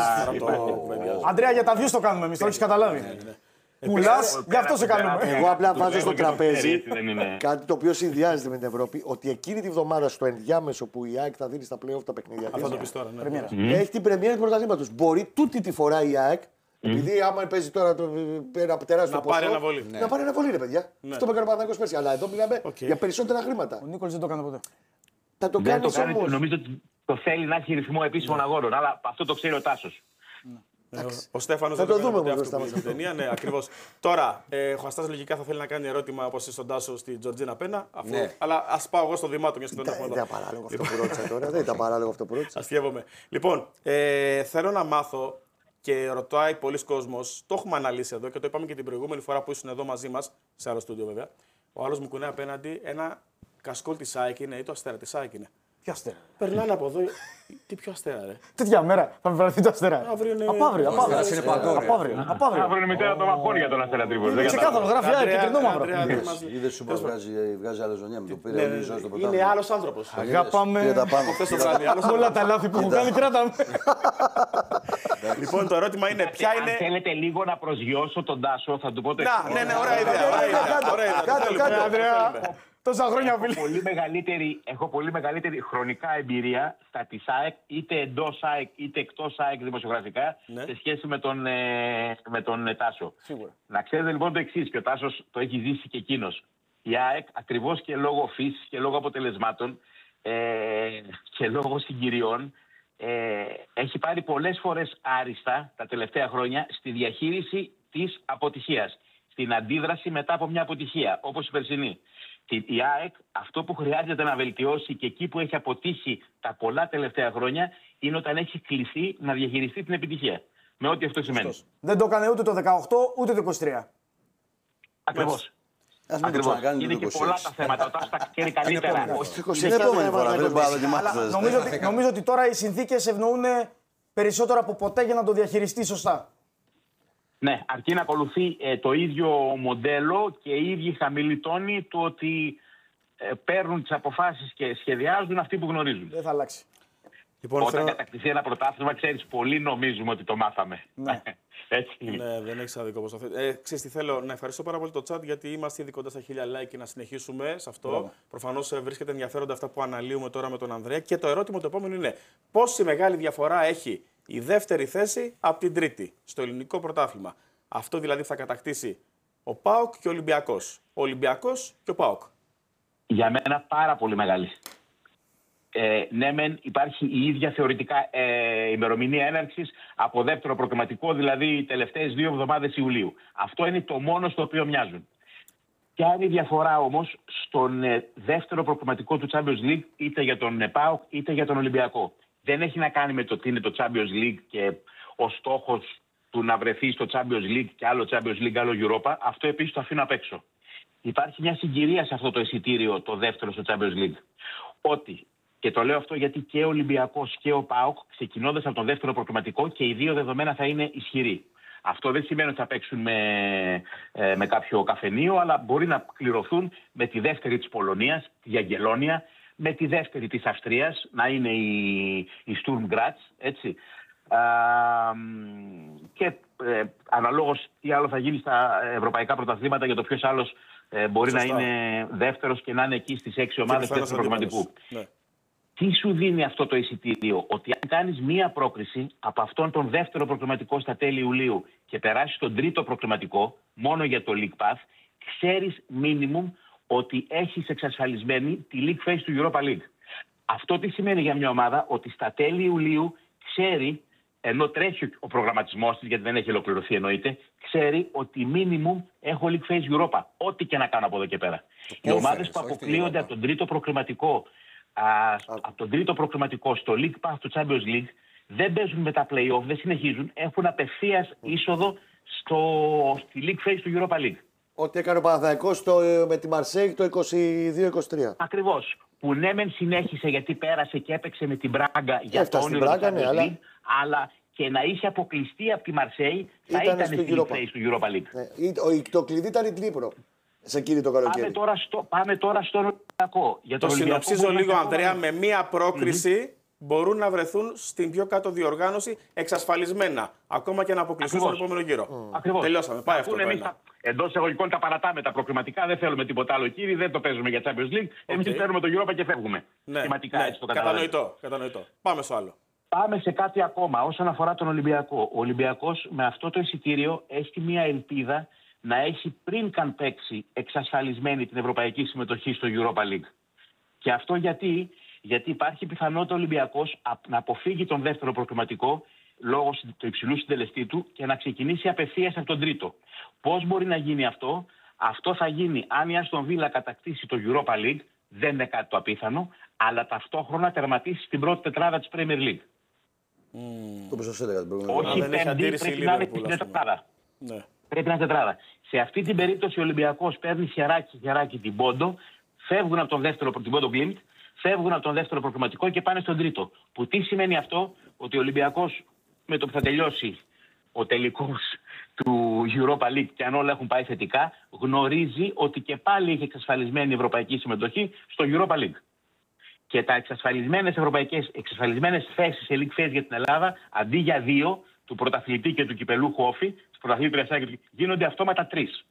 Αντρέα, για τα views το κάνουμε εμείς, το έχεις καταλάβει. Πουλάς, γι' αυτό σε κάνουμε. Εγώ απλά βάζω στο τραπέζι κάτι το οποίο συνδυάζεται με την Ευρώπη, ότι εκείνη τη βδομάδα στο ενδιάμεσο που η ΑΕΚ θα δίνει στα play-off τα παιχνίδια της, αυτό το πεις τώρα, ναι. έχει την πρεμιέρα του πρωταθλήματος. Μπορεί τούτη τη φορά η ΑΕΚ, επειδή άμα παίζει τώρα ένα τεράστιο να ποσό, πάρει αναβολή. Να πάρει αναβολή, ρε παιδιά. Αυτό με έκανε ο Παναθηναϊκός πέρσι. Αλλά εδώ μιλάμε για περισσότερα χρήματα. Ο Νίκολς δεν το έκανε ποτέ. Θα το κάνει όμως. Νομίζω ότι το θέλει να έχει ρυθμό επίσημων αγώνων, αλλά αυτό το ξέρει ο Τάσος. Ο Στέφανος θα δεν το δούμε αυτό που στην ταινία. Ναι, ακριβώς. Τώρα, ε, ο Χαστάς λογικά θα θέλει να κάνει ερώτημα όπως στον Τάσο στη Τζορτζίνα Πένα. Αφού... Ναι. Αλλά ας πάω εγώ στο Δημάτο, μιας και τον έχουμε εδώ. Δεν ήταν παράλογο αυτό που ρώτησα τώρα. Δεν ήταν παράλογο αυτό που ρώτησα. Αστιεύομαι. Λοιπόν, ε, θέλω να μάθω και ρωτάει πολλοί κόσμος. Το έχουμε αναλύσει εδώ και το είπαμε και την προηγούμενη φορά που ήσουν εδώ μαζί μας, σε άλλο στούντιο βέβαια. Ο άλλος μου κουνάει απέναντι ένα κασκόλ της ΑΕΚ είναι ή το αστέρα της ΑΕΚ είναι. Ποιο αστέρα? Περνάνε από εδώ. Τι πιο αστέρα, ρε. Τέτοια μέρα θα με βρεθεί το αστέρα. Αύριο είναι. Απαύριο. Αύριο είναι μητέρα των μαχών για τον αστέρα Τρίπολη. Είναι ξεκάθαρο, γράφει ΑΕΚ και κερνό μαύρο. Είδε σου που βγάζει αλαζονιά με το πήρε. Είναι άλλος άνθρωπος. Αγαπάμε. Όλα τα λάθη που έχουν κάνει, κράταμε. Λοιπόν, το ερώτημα είναι ποια είναι. Αν θέλετε λίγο να προσγειώσω τον Τάσο, θα του πω το εξής. Ναι, ναι, ωραία ιδέα. Κάτω, κάτω, Ανδρέα. Τόσα χρόνια έχω πολύ, μεγαλύτερη, έχω πολύ μεγαλύτερη χρονικά εμπειρία στα της ΑΕΚ, είτε εντός ΑΕΚ είτε εκτός ΑΕΚ δημοσιογραφικά, ναι. σε σχέση με τον, ε, με τον Τάσο. Σίγουρα. Να ξέρετε λοιπόν το εξής, και ο Τάσος το έχει ζήσει και εκείνος. Η ΑΕΚ ακριβώς και λόγω φύσης και λόγω αποτελεσμάτων ε, και λόγω συγκυριών ε, έχει πάρει πολλές φορές άριστα τα τελευταία χρόνια στη διαχείριση της αποτυχίας. Στην αντίδραση μετά από μια αποτυχία, όπως η περσινή. Η ΑΕΚ αυτό που χρειάζεται να βελτιώσει και εκεί που έχει αποτύχει τα πολλά τελευταία χρόνια είναι όταν έχει κληθεί να διαχειριστεί την επιτυχία. Με ό,τι αυτό σημαίνει. Δεν το έκανε ούτε το δεκαοκτώ ούτε το είκοσι τρία. Ακριβώς. Ακριβώς. Είναι και πολλά τα θέματα. Όταν τα ξέρει καλύτερα. Είναι επόμενη φορά. Δεν πάω να νομίζω ότι τώρα οι συνθήκες ευνοούν περισσότερο από ποτέ για να το διαχειριστεί σωστά. Ναι, αρκεί να ακολουθεί ε, το ίδιο μοντέλο και οι ίδιοι χαμηλοί τόνοι του ότι ε, παίρνουν τις αποφάσεις και σχεδιάζουν αυτοί που γνωρίζουν. Δεν θα αλλάξει. Λοιπόν, Όταν θέλω... κατακτηθεί ένα πρωτάθλημα, ξέρεις, πολλοί νομίζουμε ότι το μάθαμε. Ναι. Έτσι. Ναι, δεν έχεις άδικο όπως το θέλει. Ε, ξέρεις τι θέλω, να ευχαριστώ πάρα πολύ το chat γιατί είμαστε ήδη κοντά στα χίλια like και να συνεχίσουμε σε αυτό. Προφανώς βρίσκεται ενδιαφέροντα αυτά που αναλύουμε τώρα με τον Ανδρέα. Και το ερώτημα το επόμενο είναι πόση μεγάλη διαφορά έχει η δεύτερη θέση από την τρίτη στο ελληνικό πρωτάθλημα. Αυτό δηλαδή θα κατακτήσει ο ΠΑΟΚ και ο Ολυμπιακός. Ο Ολυμπιακός και ο ΠΑΟΚ. Για μένα πάρα πολύ μεγάλη. Ε, ναι, μεν υπάρχει η ίδια θεωρητικά ε, ημερομηνία έναρξης από δεύτερο προκριματικό, δηλαδή οι τελευταίες δύο εβδομάδες Ιουλίου. Αυτό είναι το μόνο στο οποίο μοιάζουν. Ποια είναι η διαφορά όμως στον ε, δεύτερο προκριματικό του Champions League, είτε για τον ΠΑΟΚ είτε για τον Ολυμπιακό? Δεν έχει να κάνει με το τι είναι το Champions League και ο στόχος του να βρεθεί στο Champions League και άλλο Champions League, άλλο Europa. Αυτό επίσης το αφήνω απ' έξω. Υπάρχει μια συγκυρία σε αυτό το εισιτήριο, το δεύτερο στο Champions League. Ότι, και το λέω αυτό γιατί και ο Ολυμπιακός και ο ΠΑΟΚ, ξεκινώντας από το δεύτερο προκριματικό, και οι δύο δεδομένα θα είναι ισχυροί. Αυτό δεν σημαίνει ότι θα παίξουν με, ε, με κάποιο καφενείο, αλλά μπορεί να κληρωθούν με τη δεύτερη της Πολωνίας, τη Αγγελόνια, με τη δεύτερη της Αυστρίας, να είναι η, η Sturm Graz, έτσι. Α, και ε, αναλόγως τι άλλο θα γίνει στα ευρωπαϊκά πρωταθλήματα για το ποιος άλλος ε, μπορεί Σωστά. να είναι δεύτερος και να είναι εκεί στις έξι ομάδες του προγραμματικού. Ναι. Τι σου δίνει αυτό το εισιτήριο? Ότι αν κάνεις μία πρόκριση από αυτόν τον δεύτερο προκριματικό στα τέλη Ιουλίου και περάσεις τον τρίτο προκριματικό μόνο για το League Pass, ξέρεις minimum ότι έχεις εξασφαλισμένη τη League Phase του Europa League. Αυτό τι σημαίνει για μια ομάδα? Ότι στα τέλη Ιουλίου ξέρει, ενώ τρέχει ο προγραμματισμός της, γιατί δεν έχει ολοκληρωθεί εννοείται, ξέρει ότι minimum έχω League Phase Europa, ό,τι και να κάνω από εδώ και πέρα. Οι ομάδες που αποκλείονται από τον τρίτο προκριματικό Α, από τον τρίτο προκριματικό στο League Pass του Champions League δεν παίζουν με τα play-off, δεν συνεχίζουν, έχουν απευθείας είσοδο στο, στη League Phase του Europa League. Ό,τι έκανε ο Παναθηναϊκός με τη Μαρσέιγ το είκοσι δύο είκοσι τρία. Ακριβώς. Που ναι μεν συνέχισε γιατί πέρασε και έπαιξε με την Μπράγκα για το όνειρο του Champions League, αλλά... αλλά και να είχε αποκλειστεί από τη Μαρσέιγ θα ήταν, ήταν στη League Phase του Europa League. Ναι. Το κλειδί ήταν η Τνίπρο. Σε εκείνη το καλοκαίρι. Πάμε τώρα, στο, πάμε τώρα στον Ολυμπιακό. Για το συνοψίζω λίγο, Ανδρέα. Με μία πρόκριση mm-hmm. μπορούν να βρεθούν στην πιο κάτω διοργάνωση εξασφαλισμένα. Ακόμα και να αποκλειστούν στον επόμενο γύρο. Mm. Ακριβώς. Τελειώσαμε. Πάει αυτό. Εντός εισαγωγικών τα παρατάμε τα προκριματικά. Δεν θέλουμε τίποτα άλλο, κύριε. Δεν το παίζουμε για Champions League. Εμείς okay. παίρνουμε το Europa και φεύγουμε. Ναι, Σχηματικά, ναι. έτσι το κατανοητό, κατανοητό. Πάμε στο άλλο. Πάμε σε κάτι ακόμα όσον αφορά τον Ολυμπιακό. Ο Ολυμπιακός με αυτό το εισιτήριο έχει μία ελπίδα να έχει πριν καν παίξει εξασφαλισμένη την ευρωπαϊκή συμμετοχή στο Europa League. Και αυτό γιατί, γιατί υπάρχει πιθανότητα ο Ολυμπιακός να αποφύγει τον δεύτερο προκριματικό λόγω του υψηλού συντελεστή του και να ξεκινήσει απευθείας από τον τρίτο. Πώς μπορεί να γίνει αυτό? Αυτό θα γίνει αν η Άστον Βίλα κατακτήσει το Europa League, δεν είναι κάτι το απίθανο, αλλά ταυτόχρονα τερματίσει στην πρώτη τετράδα της Premier League. Mm. Το που σας έλεγα την προηγούμενη. Όχι πέμπτη, πρέπει να είναι στην τετράδα. Ναι. Πρέπει να είναι τετράδα. Σε αυτή την περίπτωση ο Ολυμπιακός παίρνει χεράκι χεράκι την Πόντο, φεύγουν από τον δεύτερο, την Πόντο Γκλίντ, φεύγουν από τον δεύτερο προκριματικό και πάνε στον τρίτο. Που τι σημαίνει αυτό? Ότι ο Ολυμπιακός με το που θα τελειώσει ο τελικός του Europa League και αν όλα έχουν πάει θετικά, γνωρίζει ότι και πάλι έχει εξασφαλισμένη ευρωπαϊκή συμμετοχή στο Europa League. Και τα εξασφαλισμένες ευρωπαϊκές, εξασφαλισμένες θέσεις σε League Phase για την Ελλάδα, αντί για δύο, του πρωταθλητή και του κυπελούχου όφη, του πρωταθλητή του γίνονται αυτόματα τρεις.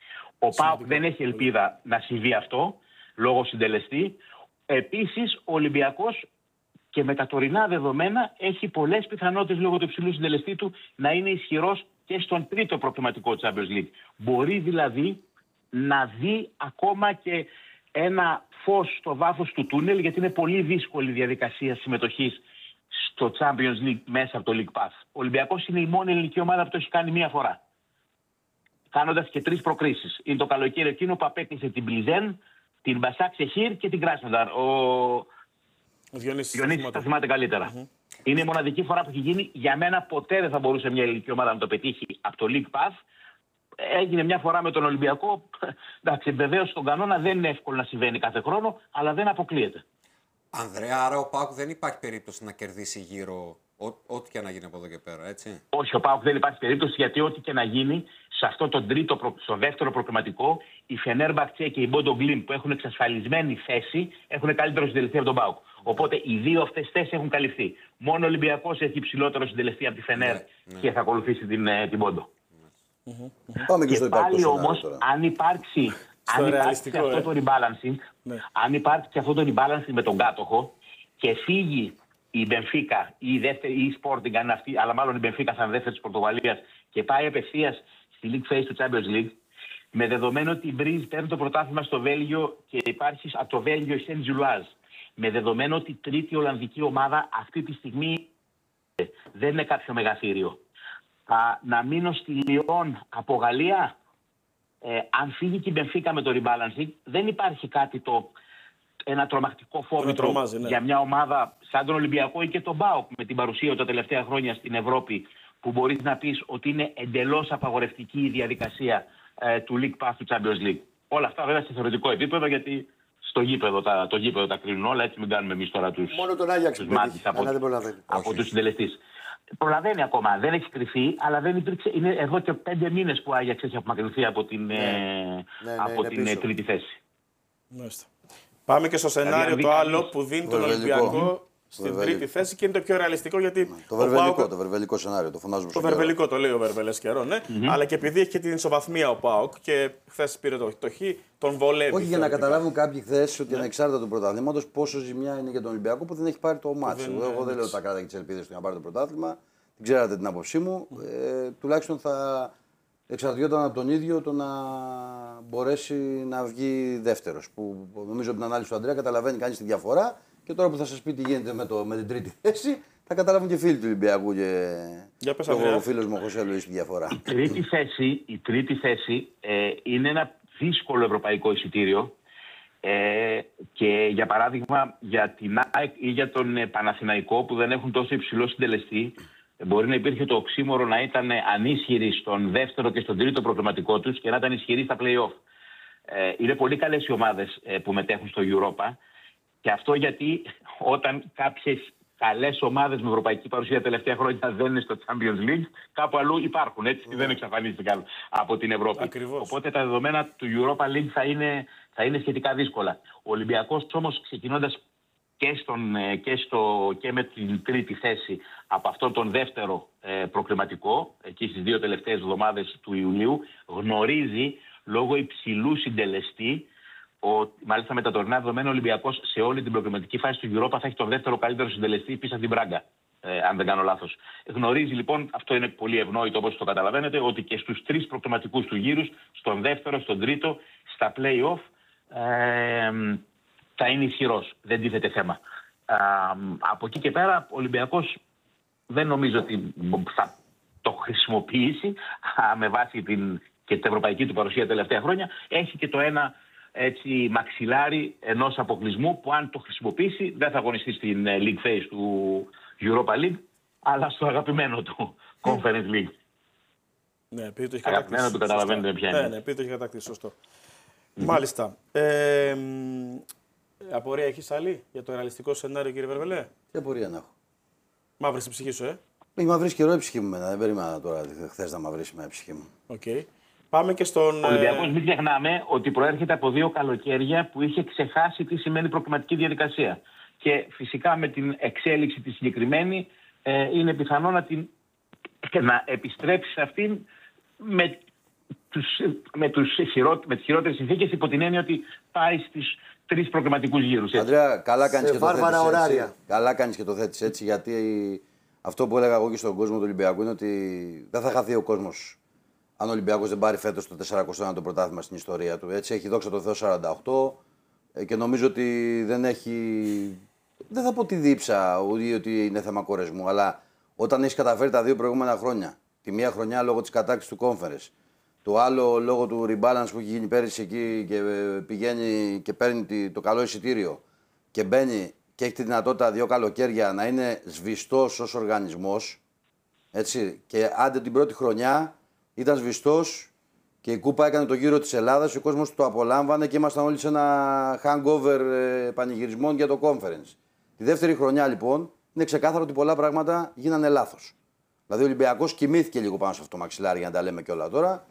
Ο ΠΑΟΚ δεν έχει ελπίδα να συμβεί αυτό, λόγω συντελεστή. Επίσης, ο Ολυμπιακός και με τα τωρινά δεδομένα έχει πολλές πιθανότητες λόγω του υψηλού συντελεστή του να είναι ισχυρός και στον τρίτο προκριματικό Champions League. Μπορεί δηλαδή να δει ακόμα και ένα φως στο βάθος του τούνελ, γιατί είναι πολύ δύσκολη η διαδικασία συμμετοχής στο Champions League μέσα από το League Pass. Ο Ολυμπιακός είναι η μόνη ελληνική ομάδα που το έχει κάνει μία φορά, κάνοντας και τρεις προκρίσεις. Είναι το καλοκαίρι εκείνο που απέκλεισε την Πλιζέν, την Μπασάκ Σεχίρ και την Κράσνονταρ. Ο, ο Διονύσης τα θυμάται καλύτερα. Mm-hmm. Είναι η μοναδική φορά που έχει γίνει. Για μένα ποτέ δεν θα μπορούσε μια ελληνική ομάδα να το πετύχει από το League Pass. Έγινε μια φορά με τον Ολυμπιακό. Εντάξει, βεβαίως στον κανόνα δεν είναι εύκολο να συμβαίνει κάθε χρόνο, αλλά δεν αποκλείεται. Ανδρέα, άρα ο ΠΑΟΚ δεν υπάρχει περίπτωση να κερδίσει γύρω ό,τι και να γίνει από εδώ και πέρα, έτσι? Όχι, ο ΠΑΟΚ δεν υπάρχει περίπτωση, γιατί ό,τι και να γίνει σε αυτό το τρίτο, στο δεύτερο προκριματικό, η Φενέρμπαχτσε και η Μπόντο Γκλίντ που έχουν εξασφαλισμένη θέση έχουν καλύτερο συντελεστή από τον ΠΑΟΚ. Οπότε οι δύο αυτές θέσεις έχουν καλυφθεί. Μόνο ο Ολυμπιακός έχει υψηλότερο συντελεστή από τη Φενέρ ναι, ναι. και θα ακολουθήσει την, την Μπόντο. Mm-hmm. Πάμε και, και στο πάλι όμως, αν υπάρξει, αν υπάρξει αυτό ε. το rebalancing, ναι. αν υπάρξει αυτό το rebalancing με τον κάτοχο και φύγει η Μπενφίκα ή η, δεύτερη, ή η Sporting, αν αυτή, αλλά μάλλον η Μπενφίκα θα είναι δεύτερη της Πορτογαλίας και πάει απευθείας στη League Phase του Champions League, με δεδομένο ότι η Μπρίζ παίρνει το πρωτάθλημα στο Βέλγιο και υπάρχει από το Βέλγιο η Σεντ Ζουλάζ, με δεδομένο ότι η τρίτη Ολλανδική ομάδα αυτή τη στιγμή δεν είναι κάποιο μεγαθύριο. Α, να μείνω στη Λιόν από Γαλλία. Ε, αν φύγει και η Μπενφίκα με το rebalancing, δεν υπάρχει κάτι το, ένα τρομακτικό φόβητρο ναι. για μια ομάδα σαν τον Ολυμπιακό ή και τον ΠΑΟΚ με την παρουσία του τα τελευταία χρόνια στην Ευρώπη, που μπορείς να πεις ότι είναι εντελώς απαγορευτική η διαδικασία ε, του League Pass του Champions League. Όλα αυτά βέβαια σε θεωρητικό επίπεδο, γιατί στο γήπεδο τα, το γήπεδο τα κρίνουν όλα, έτσι μην κάνουμε εμείς τώρα τους, μόνο τον Άγιαξ τους μάτις από, από τους συντελεστές. Προλαβαίνει ακόμα, δεν έχει κρυφεί, αλλά δεν υπήρξε. Είναι εδώ και πέντε μήνες που ο Άγιαξ έχει απομακρυνθεί από την, ναι. ε, ναι, από ναι, την ε, τρίτη θέση. Μάλιστα. Πάμε και στο σενάριο δηλαδή, το άλλο που δίνει τον Ολυμπιακό στην Βερβελικό. Τρίτη θέση και είναι το πιο ρεαλιστικό, γιατί. Το βερβελικό, ΠΑΟΚ... το βερβελικό σενάριο, το φωνάζουμε στο Το βερβελικό καιρό. Το λέει ο Βερβελές καιρό, ναι. Mm-hmm. Αλλά και επειδή έχει και την ισοβαθμία ο ΠΑΟΚ και χθες πήρε το, το Χ, τον βολεύει. Όχι, για να καταλάβουν κάποιοι χθες ότι ναι. ανεξάρτητα του πρωταθλήματος, πόσο ζημιά είναι για τον Ολυμπιακό που δεν έχει πάρει το μάτσο. Εγώ, εγώ δεν λέω ότι τα κράτα και τις ελπίδες του να πάρει το πρωτάθλημα. Δεν ξέρατε την άποψή μου. Ε, τουλάχιστον θα εξαρτιόταν από τον ίδιο το να μπορέσει να βγει δεύτερος. Που νομίζω από την ανάλυση του Αντρέα καταλαβαίνει κανείς τη διαφορά. Και τώρα που θα σας πει τι γίνεται με, το, με την τρίτη θέση, θα καταλάβουν και φίλοι του Ολυμπιακού και, Για πες, και ο φίλος μου ο Χωσέ Λουίς τη διαφορά. Η τρίτη θέση, η τρίτη θέση ε, είναι ένα δύσκολο ευρωπαϊκό εισιτήριο. Ε, και για παράδειγμα για την ΑΕΚ ή για τον ε, Παναθηναϊκό που δεν έχουν τόσο υψηλό συντελεστή, ε, μπορεί να υπήρχε το οξύμορο να ήταν ανίσχυροι στον δεύτερο και στον τρίτο προκριματικό τους και να ήταν ισχυροί στα play-off. Ε, είναι πολύ καλές οι ομάδες ε, που μετέχουν στο Europa, και αυτό γιατί όταν κάποιες καλές ομάδες με ευρωπαϊκή παρουσία τα τελευταία χρόνια δεν είναι στο Champions League, κάπου αλλού υπάρχουν, έτσι, και δεν εξαφανίστηκαν από την Ευρώπη. Ακριβώς. Οπότε τα δεδομένα του Europa League θα είναι, θα είναι σχετικά δύσκολα. Ο Ολυμπιακός όμως, ξεκινώντας και, στον, και, στο, και με την τρίτη θέση από αυτόν τον δεύτερο ε, προκριματικό, εκεί στις δύο τελευταίες εβδομάδες του Ιουλίου, γνωρίζει λόγω υψηλού συντελεστή. Ο, μάλιστα με τα τωρινά δεδομένα, ο Ολυμπιακός σε όλη την προκριματική φάση του Europa θα έχει τον δεύτερο καλύτερο συντελεστή πίσω από την Μπράγκα, ε, αν δεν κάνω λάθος. Γνωρίζει λοιπόν, αυτό είναι πολύ ευνόητο όπως το καταλαβαίνετε, ότι και στους τρεις προκριματικούς του γύρους, στον δεύτερο, στον τρίτο, στα play-off, ε, θα είναι ισχυρός. Δεν τίθεται θέμα. Ε, από εκεί και πέρα, ο Ολυμπιακός δεν νομίζω ότι θα το χρησιμοποιήσει με βάση την, και την ευρωπαϊκή του παρουσία τα τελευταία χρόνια. Έχει και το ένα έτσι μαξιλάρι ενός αποκλεισμού που αν το χρησιμοποιήσει δεν θα αγωνιστεί στην League Phase του Europa League, αλλά στο αγαπημένο του Conference League. Ναι, επειδή το έχει αγαπημένο του, καταλαβαίνετε ποια είναι. Ναι, ναι, επειδή το έχει κατακτήσει, σωστό. Mm-hmm. Μάλιστα. Ε, απορία έχεις άλλη για το ρεαλιστικό σενάριο, κύριε Βερβελέ? Τι απορία να έχω? Μαύρη στην ψυχή σου, ε? Έχει μαυρίσει καιρό η ψυχή μου, δεν περίμενα τώρα χθες να μαυρίσει με η ψυχή μου. Okay. Πάμε και στον. Ο Ολυμπιακός, μην ξεχνάμε ότι προέρχεται από δύο καλοκαίρια που είχε ξεχάσει τι σημαίνει προκριματική διαδικασία. Και φυσικά με την εξέλιξη τη συγκεκριμένη ε, είναι πιθανό να, την, να επιστρέψει σε αυτήν με, τους, με, τους χειρό, με τις χειρότερες συνθήκες, υπό την έννοια ότι πάει στις τρεις προκριματικούς γύρους. Αντρέα, καλά κάνεις και το θέτεις έτσι. Καλά κάνεις και το θέτεις έτσι, γιατί αυτό που έλεγα εγώ και στον κόσμο του Ολυμπιακού είναι ότι δεν θα χαθεί ο κόσμος αν ο Ολυμπιακός δεν πάρει φέτος το τετρακόσια ένα το πρωτάθλημα στην ιστορία του. Έτσι, έχει δόξα τω Θεώ σαράντα οκτώ και νομίζω ότι δεν έχει. Δεν θα πω τη δίψα ούτε ότι είναι θέμα κορεσμού, αλλά όταν έχει καταφέρει τα δύο προηγούμενα χρόνια, τη μία χρονιά λόγω της κατάκτησης του Conference, το άλλο λόγω του rebalance που έχει γίνει πέρυσι εκεί και πηγαίνει και παίρνει το καλό εισιτήριο και μπαίνει και έχει τη δυνατότητα δύο καλοκαίρια να είναι σβηστός ως οργανισμός. Έτσι, και άντε την πρώτη χρονιά ήταν σβηστός και η Κούπα έκανε το γύρο της Ελλάδας, ο κόσμος το απολάμβανε και ήμασταν όλοι σε ένα hangover ε, πανηγυρισμών για το Conference. Τη δεύτερη χρονιά λοιπόν είναι ξεκάθαρο ότι πολλά πράγματα γίνανε λάθος. Δηλαδή ο Ολυμπιακός κοιμήθηκε λίγο πάνω σε αυτό το μαξιλάρι, για να τα λέμε και όλα τώρα,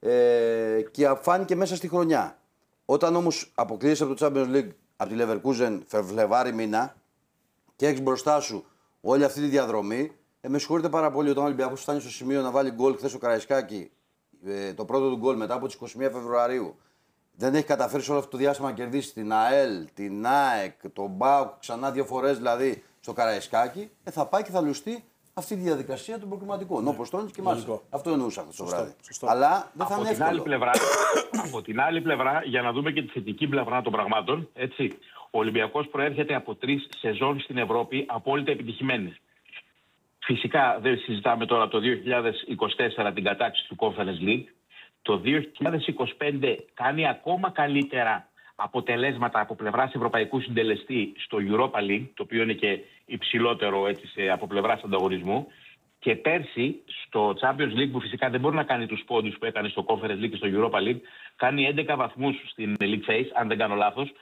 ε, και φάνηκε μέσα στη χρονιά. Όταν όμως αποκλείσαι από το Champions League από τη Leverkusen Φλεβάρι μήνα και έχεις μπροστά σου όλη αυτή τη διαδρομή, ε, με συγχωρείτε πάρα πολύ όταν ο Ολυμπιακός φτάνει στο σημείο να βάλει γκολ χθες ο Καραϊσκάκη, ε, το πρώτο του γκολ μετά από τις είκοσι μία Φεβρουαρίου. Δεν έχει καταφέρει σε όλο αυτό το διάστημα να κερδίσει την ΑΕΛ, την ΑΕΚ, τον ΠΑΟΚ ξανά δύο φορές δηλαδή στο Καραϊσκάκι, ε, θα πάει και θα λουστεί αυτή τη διαδικασία των προκριματικών. Ναι. Όπως τόνισε και μας. Αυτό εννοούσα αυτό το βράδυ. Σωστό. Αλλά δεν θα από είναι την άλλη πλευρά, από την άλλη πλευρά, για να δούμε και τη θετική πλευρά των πραγμάτων, έτσι, ο Ολυμπιακός προέρχεται από τρεις σεζόν στην Ευρώπη απόλυτα επιτυχημένες. Φυσικά δεν συζητάμε τώρα το δύο χιλιάδες είκοσι τέσσερα την κατάκτηση του Conference League. Το δύο χιλιάδες είκοσι πέντε κάνει ακόμα καλύτερα αποτελέσματα από πλευράς ευρωπαϊκού συντελεστή στο Europa League, το οποίο είναι και υψηλότερο έτσι, από πλευράς ανταγωνισμού. Και πέρσι στο Champions League, που φυσικά δεν μπορεί να κάνει τους πόντους που έκανε στο Conference League και στο Europa League, κάνει έντεκα βαθμούς στην League Phase, αν δεν κάνω λάθος,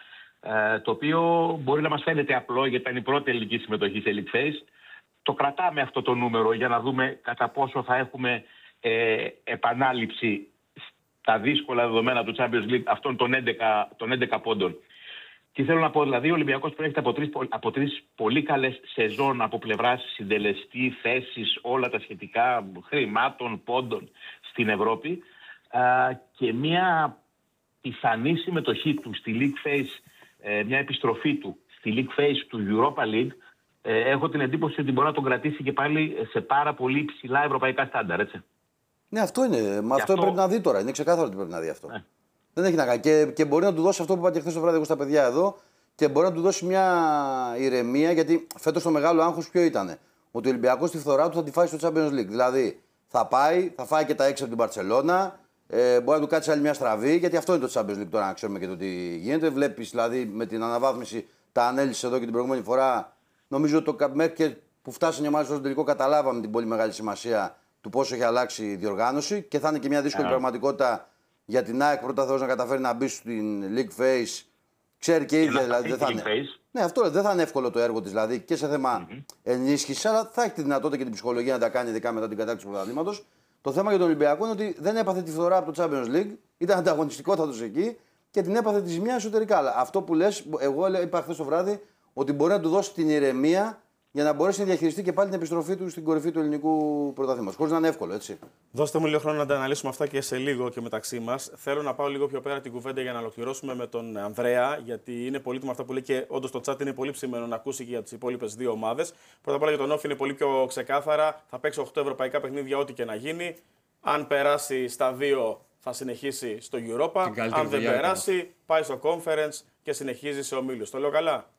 το οποίο μπορεί να μας φαίνεται απλό γιατί ήταν η πρώτη ελληνική συμμετοχή σε League Phase. Το κρατάμε αυτό το νούμερο για να δούμε κατά πόσο θα έχουμε ε, επανάληψη στα δύσκολα δεδομένα του Champions League αυτών των έντεκα, των έντεκα πόντων. Τι θέλω να πω, δηλαδή ο Ολυμπιακός προέρχεται από τρεις, από τρεις πολύ καλές σεζόν από πλευράς συντελεστή, θέσεις, όλα τα σχετικά χρημάτων, πόντων στην Ευρώπη α, και μια πιθανή συμμετοχή του στη League Phase, ε, μια επιστροφή του στη League Phase του Europa League. Ε, έχω την εντύπωση ότι μπορεί να τον κρατήσει και πάλι σε πάρα πολύ ψηλά ευρωπαϊκά στάνταρ, έτσι. Ναι, αυτό είναι. Μα αυτό, αυτό πρέπει να δει τώρα. Είναι ξεκάθαρο ότι πρέπει να δει αυτό. Ναι. Δεν έχει να κάνει. Και, και μπορεί να του δώσει αυτό που είπα και χθες το βράδυ εγώ στα παιδιά εδώ και μπορεί να του δώσει μια ηρεμία γιατί φέτος το μεγάλο άγχος ποιο ήταν. Ότι ο Ολυμπιακός τη φθορά του θα τη φάει στο Champions League. Δηλαδή θα πάει, θα φάει και τα έξι από την Μπαρτσελώνα, ε, μπορεί να του κάτσει άλλη μια στραβή γιατί αυτό είναι το Champions League τώρα να ξέρουμε και το τι γίνεται. Βλέπεις δηλαδή με την αναβάθμιση τα ανέλυσε εδώ και την προηγούμενη φορά. Νομίζω ότι μέχρι και που φτάσανε εμάς στο τελικό καταλάβαμε την πολύ μεγάλη σημασία του πόσο έχει αλλάξει η διοργάνωση και θα είναι και μια δύσκολη yeah. πραγματικότητα για την ΑΕΚ πρώτα Θεός να καταφέρει να μπει στην League Phase. Ξέρει και η ίδια δηλαδή. Δεν θα είναι... Ναι, αυτό δεν θα είναι εύκολο το έργο της δηλαδή και σε θέμα mm-hmm. ενίσχυση, αλλά θα έχει τη δυνατότητα και την ψυχολογία να τα κάνει ειδικά μετά την κατάκτηση του πρωταθλήματος. Το θέμα για τον Ολυμπιακό είναι ότι δεν έπαθε τη φθορά από το Champions League, ήταν ανταγωνιστικότατος εκεί και την έπαθε τη ζημιά εσωτερικά. Αλλά αυτό που λες, εγώ είπα χθες το βράδυ ότι μπορεί να του δώσει την ηρεμία για να μπορέσει να διαχειριστεί και πάλι την επιστροφή του στην κορυφή του ελληνικού πρωταθλήματος. Χωρίς να είναι εύκολο, έτσι. Δώστε μου λίγο χρόνο να τα αναλύσουμε αυτά και σε λίγο και μεταξύ μας. Θέλω να πάω λίγο πιο πέρα την κουβέντα για να ολοκληρώσουμε με τον Ανδρέα, γιατί είναι πολύτιμο αυτά που λέει και όντως το chat είναι πολύ ψημένο να ακούσει και για τις υπόλοιπες δύο ομάδες. Πρώτα απ' όλα για τον Όφη είναι πολύ πιο ξεκάθαρα. Θα παίξει οκτώ ευρωπαϊκά παιχνίδια, ό,τι και να γίνει. Αν περάσει στα δύο, θα συνεχίσει στο Europa. Αν δεν περάσει, πάει στο Conference και συνεχίζει σε ομίλους. Το λέω καλά.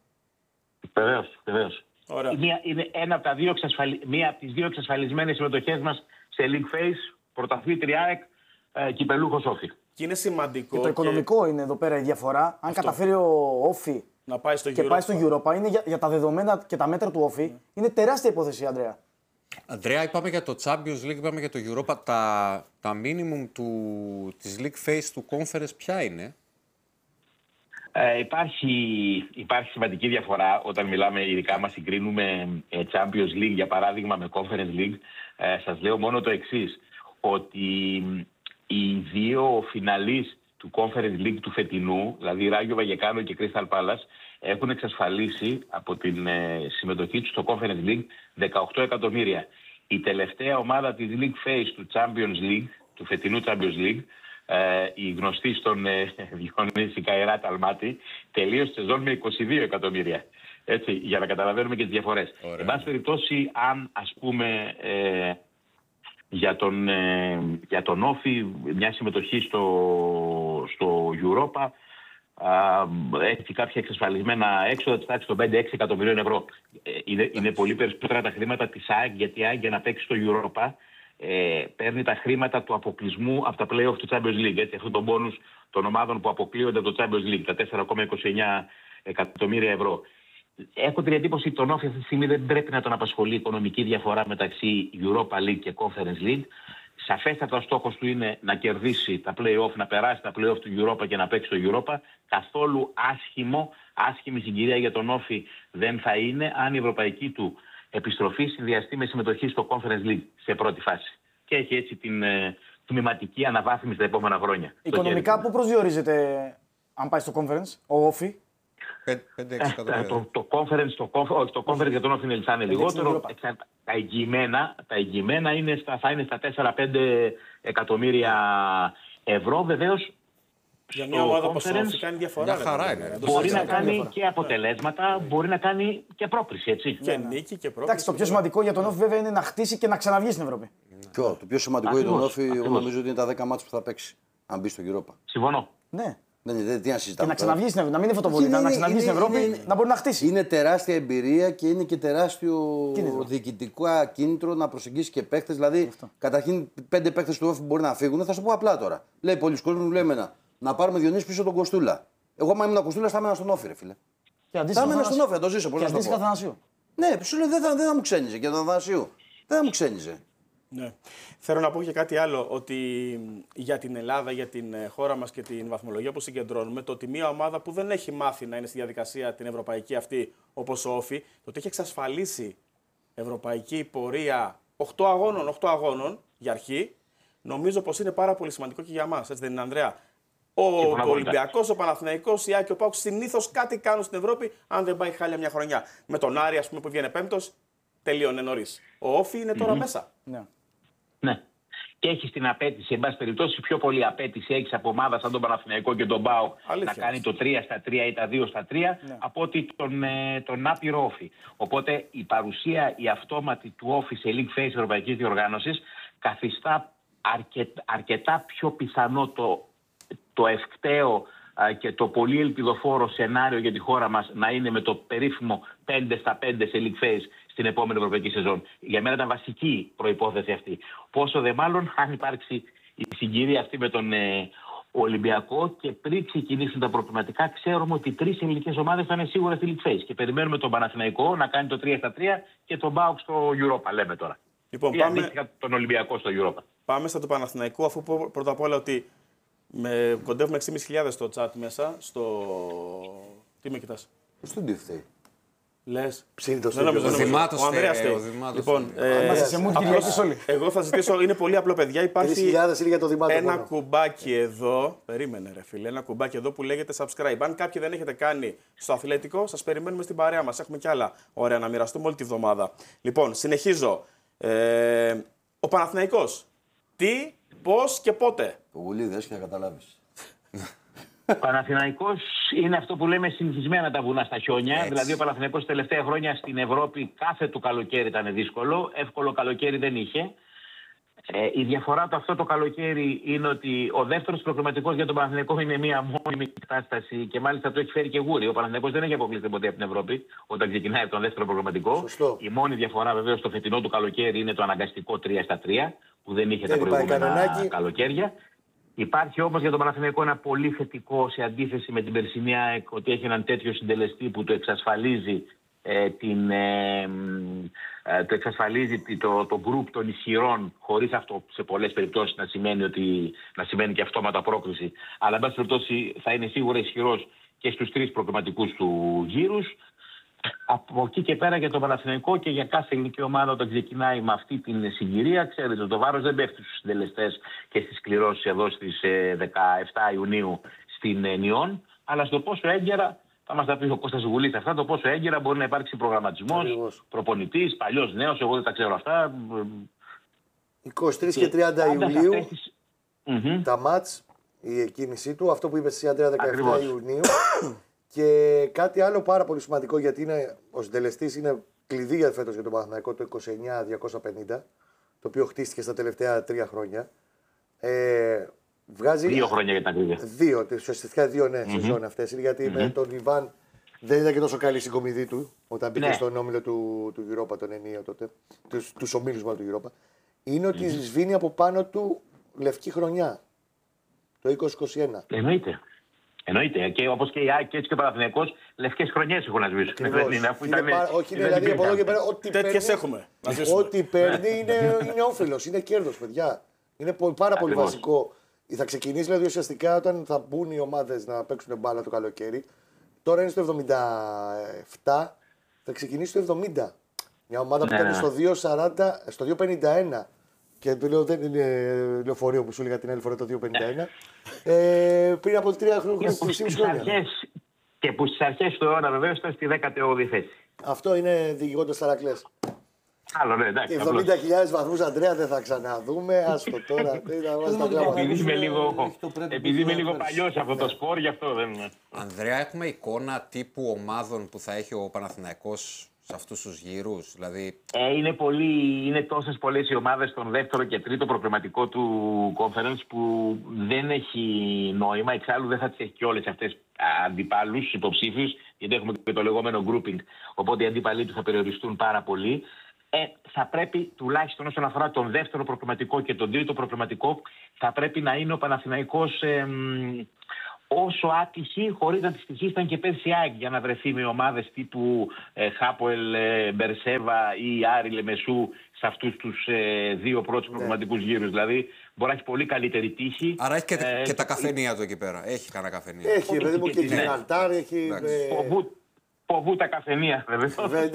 Βεβαίως, βεβαίως. Μία, είναι ένα από τα δύο εξασφαλι... μία από τις δύο εξασφαλισμένες συμμετοχές μας σε League Phase, πρωταθλήτρια ΑΕΚ, ε, κυπελούχος Όφη. Και είναι σημαντικό. Και το οικονομικό και... είναι εδώ πέρα η διαφορά. Αν αυτό. Καταφέρει ο Όφη να πάει στο και Europa. πάει στο Europa, είναι για, για τα δεδομένα και τα μέτρα του Όφη, mm. είναι τεράστια υπόθεση, Ανδρέα. Ανδρέα, είπαμε για το Champions League, είπαμε για το Europa. Τα, τα minimum του, της League Phase του Conference ποια είναι? Ε, υπάρχει, υπάρχει σημαντική διαφορά όταν μιλάμε, ειδικά μας συγκρίνουμε ε, Champions League για παράδειγμα με Conference League. Ε, σας λέω μόνο το εξής, ότι οι δύο φιναλίστ του Conference League του φετινού, δηλαδή Ράγιο Βαγεκάνο και Crystal Palace, έχουν εξασφαλίσει από την ε, συμμετοχή τους στο Conference League δεκαοκτώ εκατομμύρια. Η τελευταία ομάδα της League Phase του Champions League, του φετινού Champions League, Ε, η γνωστή στον ε, Διονύση Καϊράτ Αλμάτι, τελείωσε τη σεζόν με είκοσι δύο εκατομμύρια. Έτσι, για να καταλαβαίνουμε και τις διαφορές. Εν πάση περιπτώσει, αν ας πούμε ε, για τον, ε, για τον Όφη μια συμμετοχή στο, στο Europa ε, έχει κάποια εξασφαλισμένα έξοδα της τάξης των πέντε έξι εκατομμυρίων ευρώ. Ε, είναι, είναι πολύ περισσότερα τα χρήματα της ΑΕΚ, γιατί η ΑΕΚ για να παίξει στο Europa Ε, παίρνει τα χρήματα του αποκλεισμού από τα play-off του Champions League. Έτσι, αυτό το bonus των ομάδων που αποκλείονται από το Champions League, τα τέσσερα κόμμα είκοσι εννέα εκατομμύρια ευρώ. Έχω την εντύπωση ότι τον Όφη αυτή τη στιγμή δεν πρέπει να τον απασχολεί η οικονομική διαφορά μεταξύ Europa League και Conference League. Σαφέστατα ο στόχος του είναι να κερδίσει τα play-off, να περάσει τα play-off του Europa και να παίξει το Europa. Καθόλου άσχημο, άσχημη συγκυρία για τον Όφη δεν θα είναι αν η ευρωπαϊκή του επιστροφή συνδυαστεί με συμμετοχή στο Conference League σε πρώτη φάση. Και έχει έτσι την ε, τμηματική αναβάθμιση τα επόμενα χρόνια. Οικονομικά, πού προσδιορίζεται αν πάει στο Conference, ο Όφη? πέντε έξι εκατομμύρια. Το, το, Conference, το, όχι, το Conference για τον Όφη είναι λιγότερο. Τα εγγυημένα, τα εγγυημένα είναι στα, θα είναι στα τέσσερα πέντε εκατομμύρια ευρώ. Βεβαίως, Για μια ομάδα όπως η κάνει διαφορά. Χαρά είναι. Μπορεί να κάνει και αποτελέσματα, μπορεί να κάνει και πρόκριση, έτσι. Και νίκη και πρόκριση. Εντάξει, το πιο σημαντικό για τον Όφη βέβαια είναι να χτίσει και να ξαναβγεί στην Ευρώπη. Ποιο, το πιο σημαντικό για τον Όφη, εγώ νομίζω ότι είναι τα δέκα μάτς που θα παίξει. Αν μπει στο Europa. Συμφωνώ. Ναι. Δεν είναι, τι να συζητάμε. Και να ξαναβγεί στην Ευρώπη, να μην είναι φωτοβολίδα, να ξαναβγεί στην Ευρώπη, είναι, να μπορεί να χτίσει. Είναι τεράστια εμπειρία και είναι και τεράστιο κίνητρο. Διοικητικό κίνητρο να προσεγγίσει και παίχτε. Δηλαδή, αυτό. Καταρχήν, πέντε παίχτε του Όφη μπορεί να φύγουν. Θα σου πω απλά τώρα. Λέει πολλοί κόσμοι, μου λέει εμένα, να πάρουμε Διονύση πίσω τον Κοστούλα. Εγώ, άμα ήμουν ο Κοστούλα, θα έμενα στον Όφη, ρε φίλε. Θα έμενα στον Όφη, θα το ζήσω. Και αντίστοιχα Θανασίου. Ναι, σου λέει δεν θα, δεν θα μου ξένιζε και τον Θανασίου. Δεν θα μου ξένιζε. Ναι. Θέλω να πω και κάτι άλλο, ότι για την Ελλάδα, για την χώρα μας και την βαθμολογία που συγκεντρώνουμε, το ότι μια ομάδα που δεν έχει μάθει να είναι στη διαδικασία την ευρωπαϊκή αυτή, όπως ο Όφη, το ότι έχει εξασφαλίσει ευρωπαϊκή πορεία οκτώ αγώνων, οκτώ αγώνων για αρχή, νομίζω πως είναι πάρα πολύ σημαντικό και για μας, έτσι δεν είναι, Ανδρέα? Ο Ολυμπιακός, ο Παναθηναϊκός, η ΑΕΚ, ο ΠΑΟΚ συνήθως κάτι κάνουν στην Ευρώπη, αν δεν πάει χάλια μια χρονιά. Με τον Άρη, ας πούμε, που βγαίνει πέμπτος, τελείωνε νωρίς. Ο Όφη είναι τώρα mm-hmm. μέσα. Ναι. Ναι. Και έχει την απέτηση, εν πάση περιπτώσει, πιο πολύ απέτηση έχει από ομάδα σαν τον Παναθηναϊκό και τον ΠΑΟΚ να κάνει το τρία στα τρία ή τα δύο στα τρία ναι. από ότι τον, τον άπειρο Όφη. Οπότε η παρουσία, η αυτόματη του Όφη σε League Phase Ευρωπαϊκής Διοργάνωσης καθιστά αρκε, αρκετά πιο πιθανό το, το ευκταίο και το πολύ ελπιδοφόρο σενάριο για τη χώρα μας να είναι με το περίφημο πέντε στα πέντε σε League Phase στην επόμενη ευρωπαϊκή σεζόν. Για μένα ήταν βασική προϋπόθεση αυτή. Πόσο δε μάλλον αν υπάρξει η συγκυρία αυτή με τον ε, Ολυμπιακό και πριν ξεκινήσουν τα προβληματικά, ξέρουμε ότι τρεις ελληνικές ομάδες θα είναι σίγουρα στη League Phase. Και περιμένουμε τον Παναθηναϊκό να κάνει το τρία στα τρία και τον ΠΑΟΚ στο Europa, λέμε τώρα. Λοιπόν, ή πάμε... αντίστοιχα τον Ολυμπιακό στο Europa. Πάμε στα του Παναθηναϊκού, αφού πω πρώτα απ' όλα ότι με... κοντεύουμε έξι χιλιάδες πεντακόσιες στο chat μέσα. Στο... Τι με κοιτάς? Στον τι φταίει. Λες. Ψήνει το Ο Ανδρέας φταίει. Λοιπόν, εγώ θα ζητήσω, είναι πολύ απλό, παιδιά. Υπάρχει ένα κουμπάκι εδώ. Περίμενε, ρε φίλε. Ένα κουμπάκι εδώ που λέγεται subscribe. Αν κάποιοι δεν έχετε κάνει στο αθλητικό, σας περιμένουμε στην παρέα μας. Έχουμε κι άλλα ωραία να μοιραστούμε όλη τη βδομάδα. Λοιπόν, συνεχίζω. Ε, ο Παναθηναϊκός. Τι, πώς και πότε? Το γουλίδες και θα καταλάβεις. Ο Παναθηναϊκός είναι αυτό που λέμε συνηθισμένα τα βουνά στα χιόνια. Έτσι. Δηλαδή, ο Παναθηναϊκός τελευταία χρόνια στην Ευρώπη κάθε του καλοκαίρι ήταν δύσκολο. Εύκολο καλοκαίρι δεν είχε. Ε, η διαφορά του αυτό το καλοκαίρι είναι ότι ο δεύτερος προκριματικός για τον Παναθηναϊκό είναι μια μόνιμη κατάσταση και μάλιστα το έχει φέρει και γούρι. Ο Παναθηναϊκός δεν έχει αποκλειστεί ποτέ από την Ευρώπη όταν ξεκινάει από τον δεύτερο προκριματικό. Σωστό. Η μόνη διαφορά βεβαίως στο φετινό του καλοκαίρι είναι το αναγκαστικό τρία στα τρία που δεν είχε δεν τα προηγούμενα καλοκαίρια. Υπάρχει όμως για τον Παναθηναϊκό ένα πολύ θετικό σε αντίθεση με την περσινή ΑΕΚ ότι έχει έναν τέτοιο συντελεστή που το εξασφαλίζει, ε, την, ε, ε, το, εξασφαλίζει το, το group των ισχυρών, χωρίς αυτό σε πολλές περιπτώσεις να σημαίνει, ότι, να σημαίνει και αυτόματα πρόκριση. Αλλά εν πάση περιπτώσει θα είναι σίγουρα ισχυρός και στους τρεις προκριματικούς του γύρους. Από εκεί και πέρα για τον Παναθηναϊκό και για κάθε ελληνική ομάδα όταν ξεκινάει με αυτή την συγκυρία, ξέρετε, το βάρος δεν πέφτει στους συντελεστές και στις κληρώσεις εδώ στις δεκαεφτά Ιουνίου στην Νιόν, αλλά στο πόσο έγκαιρα, θα μας τα πει ο Κώστας Γουλής αυτά, το πόσο έγκαιρα μπορεί να υπάρξει προγραμματισμός, προπονητής, παλιός, νέος, εγώ δεν τα ξέρω αυτά. είκοσι τρεις και τριάντα Ιουλίου, τις... τα μάτς, η εκκίνησή του, αυτό που είπε εσύ Αντρέα δεκαεφτά Ιουνίου. Και κάτι άλλο πάρα πολύ σημαντικό, γιατί είναι, ο συντελεστής είναι κλειδί για φέτος για τον Παναθηναϊκό, το είκοσι εννιά διακόσια πενήντα, το οποίο χτίστηκε στα τελευταία τρία χρόνια. Ε, βγάζει... Δύο χρόνια για τα ακρίβεια. Δύο, ουσιαστικά δύο ναι, mm-hmm. σεζόν αυτές. Γιατί mm-hmm. με τον Ιβάν δεν ήταν και τόσο καλή η συγκομιδή του, όταν μπήκε ναι. στον όμιλο του, του Europa, τον ενίο τότε, τους, τους ομίλους μάλλον του Europa. Είναι ότι mm-hmm. σβήνει από πάνω του λευκή χρονιά, το είκοσι είκοσι ένα. Εννοείται. Εννοείται. Και όπως και η ΑΕΚ και έτσι και ο Παναθηναϊκός, λευκές χρονιές έχουν να σβήσουν. Όχι, είναι δηλαδή από εδώ και πέρα. Ό,τι τέτοιες έχουμε. Ό,τι παίρνει είναι, είναι όφελος, είναι κέρδος, παιδιά. Είναι πάρα πολύ βασικό. Θα ξεκινήσει δηλαδή ουσιαστικά όταν θα μπουν οι ομάδες να παίξουν μπάλα το καλοκαίρι. Τώρα είναι στο εβδομήντα επτά, θα ξεκινήσει στο εβδομήντα. Μια ομάδα που ήταν στο δύο σαράντα, στο δύο πενήντα ένα. Και το λέω δεν είναι λεωφορείο που σου έλεγα την άλλη φορά το δύο πενήντα ένα. ε, πριν από τρία χρόνια. Και που στις αρχές του αιώνα βεβαίως ήταν στη δέκατη όγδοη θέση. Αυτό είναι διηγώντας ταρακλές. Άλλο, ναι, εντάξει. εβδομήντα χιλιάδες βαθμούς, Ανδρέα, δεν θα ξαναδούμε. Άστο τώρα. Επειδή είμαι λίγο, επειδή είμαι λίγο παλιός σε αυτό το σπορ, γι' αυτό δεν είναι. Ανδρέα, έχουμε εικόνα τύπου ομάδων που θα έχει ο Παναθηναϊκός σε αυτούς τους γύρους, δηλαδή... Ε, είναι, πολύ, είναι τόσες πολλές οι ομάδες στον δεύτερο και τρίτο προκριματικό του conference που δεν έχει νόημα. Εξάλλου δεν θα τις έχει και όλες αυτές αντιπάλους, υποψήφιους, γιατί έχουμε και το λεγόμενο grouping. Οπότε οι αντίπαλοι του θα περιοριστούν πάρα πολύ. Ε, θα πρέπει τουλάχιστον όσον αφορά τον δεύτερο προκριματικό και τον τρίτο προκριματικό, θα πρέπει να είναι ο Παναθηναϊκός ε, όσο άτυχη, χωρίς να τη στοιχίσταν και πέρσι η ΑΕΚ, για να βρεθεί με ομάδες τύπου ε, Χάποελ, ε, Μπερσέβα ή Άρη Λεμεσού σε αυτούς τους ε, δύο πρώτους ναι. προκριματικούς γύρους. Δηλαδή μπορεί να έχει πολύ καλύτερη τύχη. Άρα έχει και, ε, και τα καφενεία του εκεί πέρα. Έχει κανένα καφενεία. Έχει, παιδί μου, και Γιβραλτάρ, έχει. Φοβού τα καφενεία, βέβαια.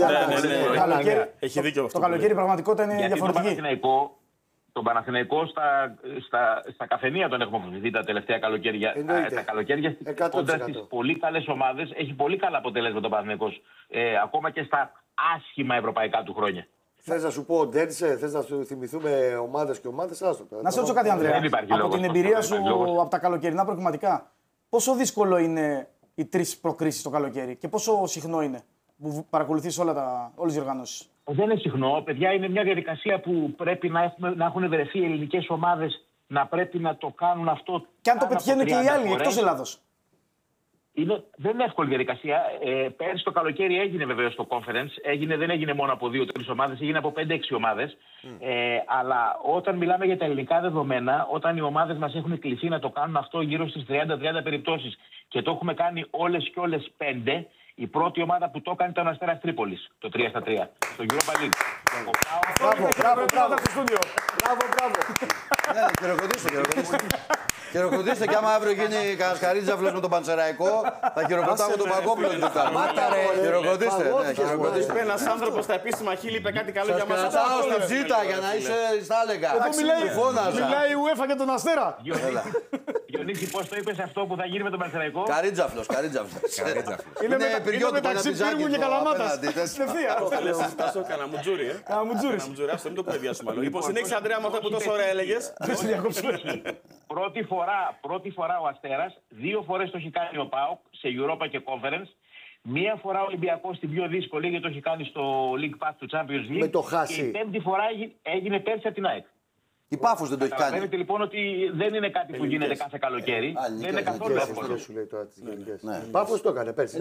Έχει δίκιο αυτό. Το καλοκαίρι η πραγματικότητα είναι διαφορετική. Τον Παναθηναϊκό στα, στα, στα καφενεία τον έχουμε φοβηθεί τα τελευταία καλοκαίρια. Τα καλοκαίρια όντας στις πολύ καλές ομάδες έχει πολύ καλά αποτελέσματα τον Παναθηναϊκός. Ε, ακόμα και στα άσχημα ευρωπαϊκά του χρόνια. Θες να σου πω, Ντένσε, θες να σου θυμηθούμε ομάδες και ομάδες, άστο. Να σε ρωτήσω κάτι, Ανδρέα. Από την εμπειρία σου από τα καλοκαιρινά προκριματικά, πόσο δύσκολο είναι οι τρεις προκρίσεις το καλοκαίρι και πόσο συχνό είναι που παρακολουθείς όλες τις διοργανώσεις? Δεν είναι συχνό. Παιδιά, είναι μια διαδικασία που πρέπει να, έχουμε, να έχουν βρεθεί οι ελληνικές ομάδες να πρέπει να το κάνουν αυτό. Και αν το πετυχαίνουν και οι άλλοι εκτός Ελλάδος. Είναι, δεν είναι εύκολη διαδικασία. Ε, πέρσι το καλοκαίρι έγινε βεβαίως το conference. Έγινε, δεν έγινε μόνο από δύο-τρεις ομάδες, έγινε από πέντε-έξι ομάδες. Mm. Ε, αλλά όταν μιλάμε για τα ελληνικά δεδομένα, όταν οι ομάδες μας έχουν κληθεί να το κάνουν αυτό γύρω στις τριάντα τριάντα περιπτώσεις και το έχουμε κάνει όλες και όλες πέντε, η πρώτη ομάδα που το έκανε ήταν ο Αστέρας Τρίπολης, το τρία στα τρία, στο Europa League. Μπράβο, μπράβο, μπράβο. Μπράβο, μπράβο. Ναι, χειροκροτήστε, χειροκροτήστε. Χειροκροτήστε και άμα αύριο γίνει Καρασκαρίτζαυλος με τον Πανσεραϊκό, θα χειροκροτάμε τον Παγκόπουλο. Χειροκροτήστε, ναι, χειροκροτήστε. Ένας άνθρωπος στα επίσημα χείλη είπε κάτι καλό για μας. Σας κρατάω στην ψήτα για να είσαι στα έλεγα. Μιλάει η UEFA για τον Αστέρα. Διονύση, πώς το είπες αυτό που θα γίνει με τον Πανσεραϊκό? Καρίτζαυλος, Καρίτζαυλος. Είναι μεταξύ Πύργου και Καλαμάτας. Αυτό έκανα μουτζούρι, ε. Μουτζούρι. Αυτό μην το κουβεντιάσουμε άλλο. Λοιπόν, συνέχισε, Ανδρέα, με αυτό που τόσο ωραία έλεγες. Πρώτη φορά, πρώτη φορά ο Αστέρας, δύο φορές το έχει κάνει ο ΠΑΟΚ σε Europa και Conference. Μία φορά ο Ολυμπιακός στην πιο δύσκολη, γιατί το έχει κάνει στο League Pass του Champions League. Με το χάσει. Και η πέμπτη φορά έγινε πέρσι από την ΑΕΚ. Η Πάφος δεν το έχει κάνει. Καταλαβαίνετε λοιπόν ότι δεν είναι κάτι που γίνεται κάθε καλοκαίρι. Δεν είναι καθόλου εύκολο. Πάφος το έκανε πέρσι.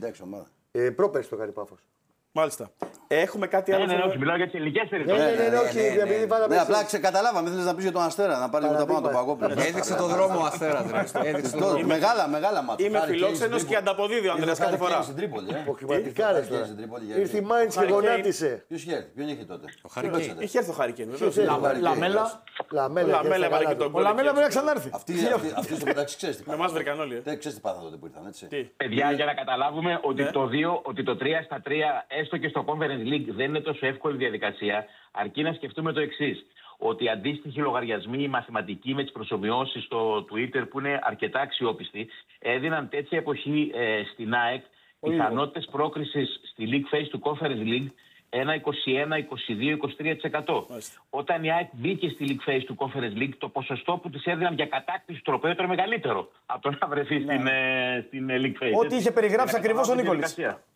Πρόπερσι το κάνει Πάφος. Μάλιστα. Έχουμε κάτι άλλο. Ναι, ναι, όχι, μιλάω για τις ελληνικές περιπτώσεις. Ναι, ναι, όχι, επειδή Ναι, απλά ξεκαταλάβαμε. Θέλεις να πεις για τον Αστέρα, να πάρει μετά πάνω τον Παγκόπουλο. Έδειξε τον δρόμο ο Αστέρας. Μεγάλα, μεγάλα μάτια. Είμαι φιλόξενος και ανταποδίδει ο Ανδρέας κάθε φορά. Αποκριματικά ρε τώρα. Ήρθε η Μάιντς και γονάτισε. Ποιος είχε, ποιον είχε τότε? Ο Χαρικέιν. Είχε έρθει ο Χαρικέιν. Λαμέλα. Λαμέλα έβαλε και τον Ο Λαμέλα πρέπει να ξανάρθει. Αυτή στο μεταξύ ξέρεις τι με εμάς βρήκαν όλοι. Ξέρεις τι πάθαν τότε που ήρθαν, έτσι. Παιδιά, για να καταλάβουμε ότι το δύο, ότι το τρία στα τρία, έστω και στο Conference League, δεν είναι τόσο εύκολη διαδικασία, αρκεί να σκεφτούμε το εξής. Ότι αντίστοιχοι λογαριασμοί, οι μαθηματικοί με τις προσομοιώσεις στο Twitter, που είναι αρκετά αξιόπιστοι, έδιναν τέτοια εποχή ε, στην ΑΕΚ πιθανότητες πρόκρισης στη League Phase του Conference League ένα είκοσι ένα, είκοσι δύο, είκοσι τρία τοις εκατό. Όταν η ΑΕΚ μπήκε στη League Phase του Conference League, το ποσοστό που της έδιναν για κατάκτηση του τροπαίου ήταν μεγαλύτερο από το να βρεθεί ναι. στην, ε, στην League Phase. Ό,τι είχε περιγράψει ακριβώς ο Νίκολης.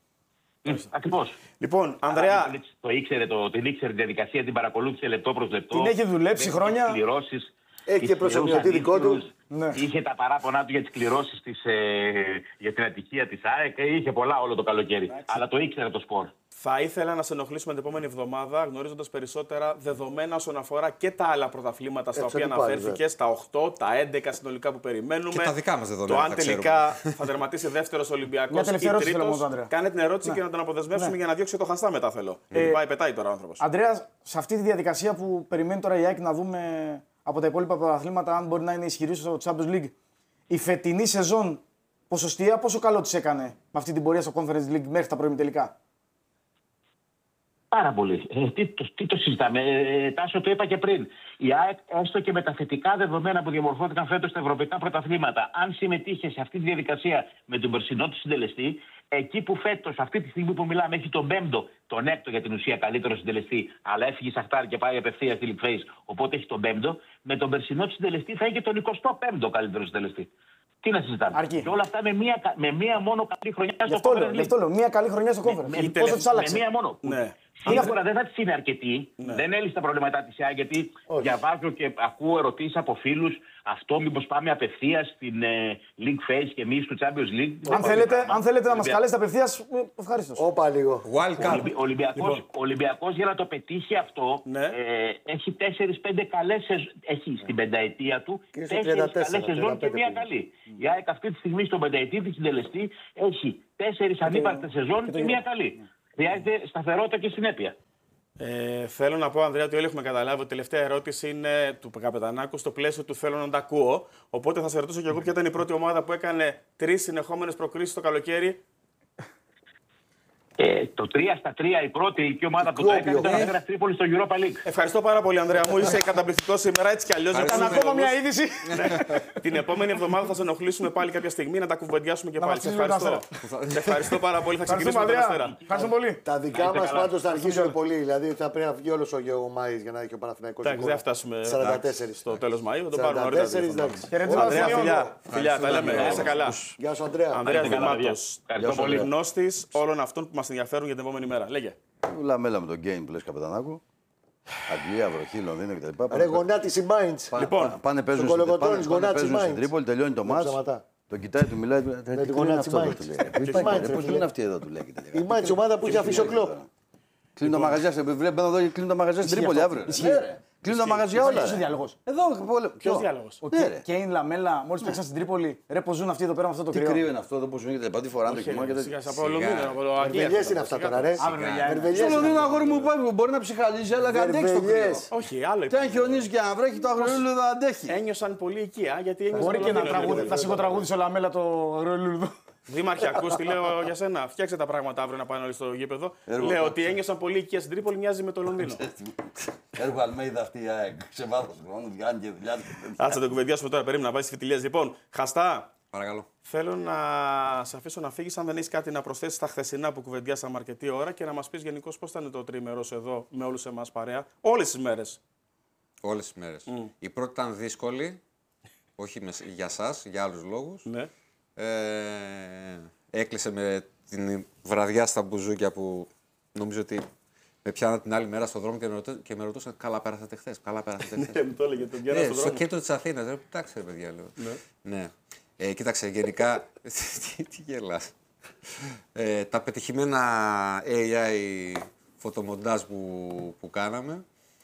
Ακριβώς. Λοιπόν, Ανδρέα. Το ήξερε, το, την ήξερε τη διαδικασία, την παρακολούθησε λεπτό προς λεπτό. Την έχει δουλέψει χρόνια. Κληρώσεις, έχει και προσωμιωτή δικό του. Ναι. Είχε τα παράπονά του για τις κληρώσεις της, ε, για την ατυχία της ΑΕΚ. Είχε πολλά όλο το καλοκαίρι. Εντάξει. Αλλά το ήξερε το σπορ. Θα ήθελα να σε ενοχλήσουμε την επόμενη εβδομάδα, γνωρίζοντας περισσότερα δεδομένα όσον αφορά και τα άλλα πρωταθλήματα στα οποία αναφέρθηκε, τα οκτώ, τα έντεκα συνολικά που περιμένουμε. Και τα δικά μας δεδομένα. Το αν τελικά θα τερματίσει δεύτερος Ολυμπιακός ή τρίτος. Κάνε την ερώτηση ναι. και να τον αποδεσμεύσουμε ναι. για να διώξει το χαστά μετά θέλω. Ε, Γιατί πάει, πετάει τώρα ο άνθρωπος. Αντρέα, σε αυτή τη διαδικασία που περιμένει τώρα η ΑΕΚ να δούμε από τα υπόλοιπα πρωταθλήματα, αν μπορεί να είναι ισχυρή στο Champions League, η φετινή σεζόν ποσοστία πόσο καλό της έκανε με αυτή την πορεία στο Conference League μέχρι τα προημιτελικά? Πάρα πολύ. Ε, τι, το, τι το συζητάμε. Ε, Τάσο, το είπα και πριν. Η ΑΕΚ, έστω και με τα θετικά δεδομένα που διαμορφώθηκαν φέτος στα ευρωπαϊκά πρωταθλήματα, αν συμμετείχε σε αυτή τη διαδικασία με τον περσινό του συντελεστή, εκεί που φέτος, αυτή τη στιγμή που μιλάμε, έχει τον πέμπτο, τον έκτο για την ουσία καλύτερο συντελεστή, αλλά έφυγε η Σαχτάρ και πάει απευθείας στη League Face, οπότε έχει τον πέμπτο, με τον περσινό συντελεστή θα έχει τον εικοστό πέμπτο καλύτερο συντελεστή. Τι να συζητάμε. Αρκεί. Και όλα αυτά με μία, με μία μόνο καλή χρονιά στο Conference League. Αυτό λέω, μία καλή χρονιά στο Conference. Με, Πόσο τους άλλαξε. με μία μόνο. Ναι. Σίγουρα δεν θα τη είναι αρκετή. Ναι. Δεν έλυσε τα προβλήματά τη ΕΑ, γιατί όχι. Διαβάζω και ακούω ερωτήσεις από φίλους. Αυτό μήπως πάμε απευθείας στην ε, League Phase και εμείς του Champions League. Αν θέλετε, αν θέλετε να μας καλέσετε απευθείας, ευχαριστώς. Όπα λίγο. Ο Ολυμπιακός, λοιπόν. Ολυμπιακός για να το πετύχει αυτό ναι. ε, έχει τέσσερις πέντε καλές σεζόν. Έχει ναι. στην πενταετία του τέσσερις καλές σεζόν και μία καλή. Mm. Η ΑΕΚ αυτή τη στιγμή στον πενταετή της συντελεστή έχει τέσσερις ανύπαρκτες σεζόν και μία καλή. Χρειάζεται σταθερότητα και συνέπεια. Ε, θέλω να πω, Ανδρέα, ότι όλοι έχουμε καταλάβει ότι η τελευταία ερώτηση είναι του Καπετανάκου στο πλαίσιο του θέλω να τα ακούω. Οπότε θα σε ρωτήσω και εγώ ποια ήταν η πρώτη ομάδα που έκανε τρεις συνεχόμενες προκρίσεις το καλοκαίρι. Ε, το τρία στα τρία η πρώτη ηλική ομάδα που το έκανε ήταν ο Αστέρας Τρίπολης στο Europa League. Ευχαριστώ πάρα πολύ, Ανδρέα μου. Είσαι καταπληκτικό σήμερα, έτσι κι αλλιώς. Έκανα ακόμα μια είδηση. Την επόμενη εβδομάδα θα σε ενοχλήσουμε πάλι κάποια στιγμή να τα κουβεντιάσουμε και πάλι. Σε ευχαριστώ. ευχαριστώ πάρα πολύ. Θα ξεκινήσουμε με τον Αστέρα. Ευχαριστώ πολύ. Τα δικά μας πάντως θα αρχίσουν πολύ. Δηλαδή θα πρέπει να βγει όλος ο Μάης για να έχει ο Παναθηναϊκός. Εντάξει, δεν φτάσουμε σαράντα τέσσερα στο τέλος Μαΐου. Θα το πάρουμε νωρίτερα. Χαιρετίζουμε, φιλιά. Φιλιά, τα λέμε. Είσαι καλά. Γεια σου, Ανδρέα. Ανδρέα Δημάτος, γνώστης όλων αυτών που μας ενδιαφέρουν για την επόμενη μέρα. Λέγε. Λαμέλα με τον game που λες, Καπετανάκου. Αγγλία, Βροχή, Λονδίνο κτλ. Ρε γονάτιση Μάιντς. Λοιπόν, πάνε παίζουν στην Τρίπολη, τελειώνει το μάτς. Τον κοιτάει, του μιλάει. Με τη γονάτιση Μάιντς. Πώς λένε αυτοί εδώ, του λέει. Η Μάιντς ομάδα που έχει αφήσει ο Κλοπ. Κλείνουν τα μαγαζιά, βλέπω εδώ και κλείνουν τα μαγαζιά στην Τρίπολη αύριο. Κλείνουν τα μαγαζιά όλα. Ποιος ο διάλογος. Εδώ, ποιος διάλογος. Ο Κέιν, Λαμέλα, μόλις παίξαν στην Τρίπολη, ρε πως ζουν αυτοί εδώ πέρα με αυτό το κρύο. Τι κρύο είναι αυτό εδώ που σου γίνεται, τι φοράνε το χειμώνα και τέτοια. Από Λονδίνο, από Αγγλία. Βερβελιές είναι αυτά τώρα, ρε. Στο Λονδίνο, αγόρι μου, μπορεί να ψυχαλίζει, αλλά δεν αντέξει το κρύο. Όχι, άλλο. Τι αν χιονίζει και αν βρέχει, το αγρολούλουδο αντέχει. Ένιωσαν πολύ οικία, γιατί ένιωσαν. Μπορεί και να τραγούδι. Θα σιγοτραγούδησε ο Λαμέλα το αγρολούλουδο. Δήμαρχε, ακούς τι λέω για σένα. Φτιάξε τα πράγματα αύριο να πάνε όλοι στο γήπεδο. Λέω ότι ένιωσαν πολύ οικία στην Τρίπολη, μοιάζει με το Λονδίνο. Έργο Αλμέιδα αυτή η ΑΕΚ. Σε βάθος χρόνου βγάνει και δουλειά. Άτσε το κουβεντιάσουμε τώρα, περίμενα να βάλει φιτιλιές. Λοιπόν, Χαστά. Παρακαλώ. Θέλω να σε αφήσω να φύγεις αν δεν έχει κάτι να προσθέσεις στα χθεσινά που κουβεντιάσαμε αρκετή ώρα και να μας πεις γενικώς πώς ήταν το τρίμερος εδώ με όλους εμάς παρέα. Όλες τις μέρες. Όλες τις μέρες. Mm. Η πρώτη ήταν δύσκολη. Όχι για σας, για άλλους λόγους. Ναι. Ε, έκλεισε με την βραδιά στα μπουζούκια που νομίζω ότι με πιάνα την άλλη μέρα στον δρόμο και με, ρωτώ, και με ρωτούσαν καλά πέρασατε χθες, καλά πέρασατε χθες. Ναι, μου το έλεγε τον Γκέρα στον δρόμο. Στο κέντρο της Αθήνας, ρε, κοιτάξτε ρε παιδιά, λέω. Ναι. ναι. Ε, κοίταξε, γενικά, τι, τι γελάς. Ε, τα πετυχημένα έι άι φωτομοντάζ που, που κάναμε,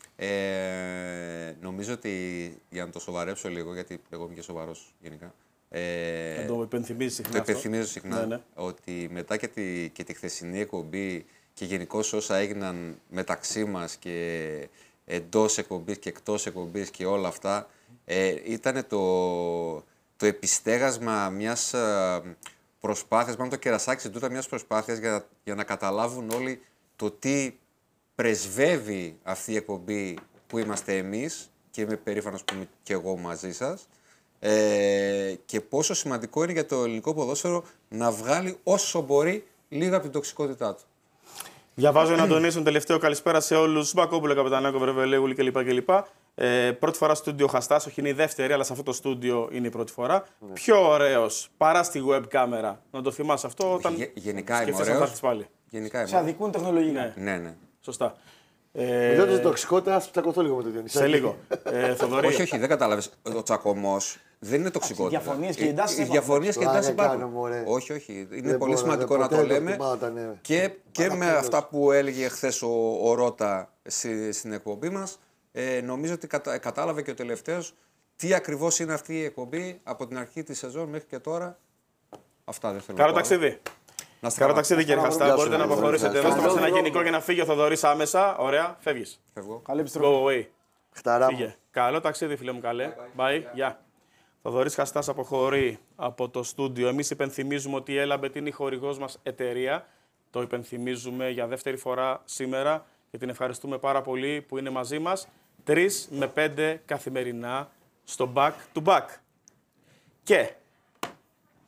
ε, νομίζω ότι, για να το σοβαρέψω λίγο, γιατί εγώ είμαι και σοβαρός γενικά, Ε, το υπενθυμίζω συχνά. Το υπενθυμίζω συχνά ναι, ναι. ότι μετά και τη, και τη χθεσινή εκπομπή και γενικώς όσα έγιναν μεταξύ μας και εντός εκπομπής και εκτός εκπομπής και όλα αυτά, ε, ήταν το, το επιστέγασμα μιας προσπάθειας, μάλλον το κερασάκι στην τούτα μιας προσπάθειας για, για να καταλάβουν όλοι το τι πρεσβεύει αυτή η εκπομπή που είμαστε εμείς και είμαι περήφανος που είμαι και εγώ μαζί σας. Ε, και πόσο σημαντικό είναι για το ελληνικό ποδόσφαιρο να βγάλει όσο μπορεί λίγα από την τοξικότητά του. Διαβάζω έναν Αντωνίσον τελευταίο καλησπέρα σε όλους. Μπακόπουλο, Καπετανάκο, Βρεβελέγουλη κλπ. κλπ. Ε, πρώτη φορά στο στούντιο Χαστάς, όχι είναι η δεύτερη, αλλά σε αυτό το στούντιο είναι η πρώτη φορά. Ναι. Πιο ωραίος παρά στη web κάμερα. Να το θυμάσαι αυτό όταν. Γε, γενικά είμαι ωραίος. Πάλι. Γενικά είμαι. Σε αδικούν τεχνολογικά. Ναι, ναι. ναι. Σωστά. Ε, Μιλώντας για τοξικότητα, ας τσακωθώ λίγο με τον Διονύση. Σε λίγο. ε, όχι, όχι, δεν κατάλαβες. Ο τσακωμός δεν είναι τοξικότητα. Οι διαφωνίες και οι εντάσεις υπάρχουν. Οι διαφωνίες και οι εντάσεις υπάρχουν. Όχι, όχι. Είναι δεν πολύ σημαντικό να το λέμε. Ναι. Και, και με αυτά που έλεγε χθες ο, ο Ρώτα στη, στην εκπομπή μας, ε, νομίζω ότι κατα, κατάλαβε και ο τελευταίος τι ακριβώς είναι αυτή η εκπομπή από την αρχή της σεζόν μέχρι και τώρα. Αυτά δεν θέλω Καλό να πω. ταξίδι. Καλό ταξίδι, κύριε Χαστά. Μπορείτε να αποχωρήσετε. Δώστε μας ένα γενικό και να φύγει ο Θοδωρής άμεσα. Ωραία, φεύγεις. Φεύγω. Καλή επιστροφή. Go away. Χταρά μου. Καλό ταξίδι, φίλε μου, καλέ. Bye. Γεια. Θοδωρής Χαστάς αποχωρεί από το στούντιο. Εμείς υπενθυμίζουμε ότι η Έλαμπετ είναι η χορηγός μας εταιρεία. Το υπενθυμίζουμε για δεύτερη φορά σήμερα και την ευχαριστούμε πάρα πολύ που είναι μαζί μας. Τρεις με πέντε καθημερινά στο back to back. Και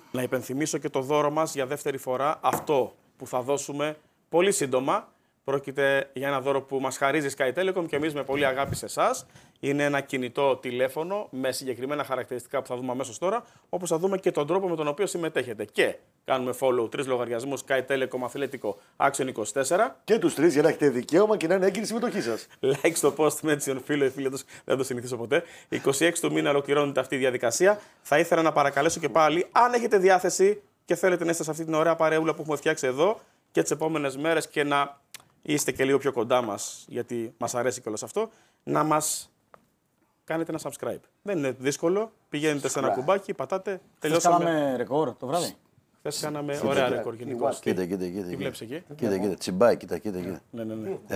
Να υπενθυμίσω και το δώρο μας για δεύτερη φορά, αυτό που θα δώσουμε πολύ σύντομα. Πρόκειται για ένα δώρο που μας χαρίζει Sky Telecom και εμείς με πολύ αγάπη σε εσάς. Είναι ένα κινητό τηλέφωνο με συγκεκριμένα χαρακτηριστικά που θα δούμε αμέσως τώρα, όπως θα δούμε και τον τρόπο με τον οποίο συμμετέχετε. Και κάνουμε follow τρεις λογαριασμούς Sky Telecom Αθλέτικο Action είκοσι τέσσερα. Και τους τρεις για να έχετε δικαίωμα και να είναι έγκυρη η συμμετοχή σας. Like στο post με έτσι φίλο ή φίλοι, δεν το συνηθίσω ποτέ. είκοσι έξι του μήνα ολοκληρώνεται αυτή η διαδικασία. Θα ήθελα να παρακαλέσω και πάλι, αν έχετε διάθεση και θέλετε να είστε σε αυτή την ωραία παρεούλα που έχουμε φτιάξει εδώ και τις επόμενες μέρες και να είστε και λίγο πιο κοντά μας, γιατί μας αρέσει κιόλας αυτό, να μας κάνετε ένα subscribe. Δεν είναι δύσκολο. Πηγαίνετε σε ένα κουμπάκι, πατάτε. Τελειώσαμε. Χθες κάναμε ρεκόρ το βράδυ. Χθες κάναμε ωραία ρεκόρ γενικώς. Κοίτα, κοίτα, κοίτα. Τι βλέπεις εκεί. Κοίτα, κοίτα. Τσιμπάει, κοίτα, κοίτα. Ναι, ναι, ναι.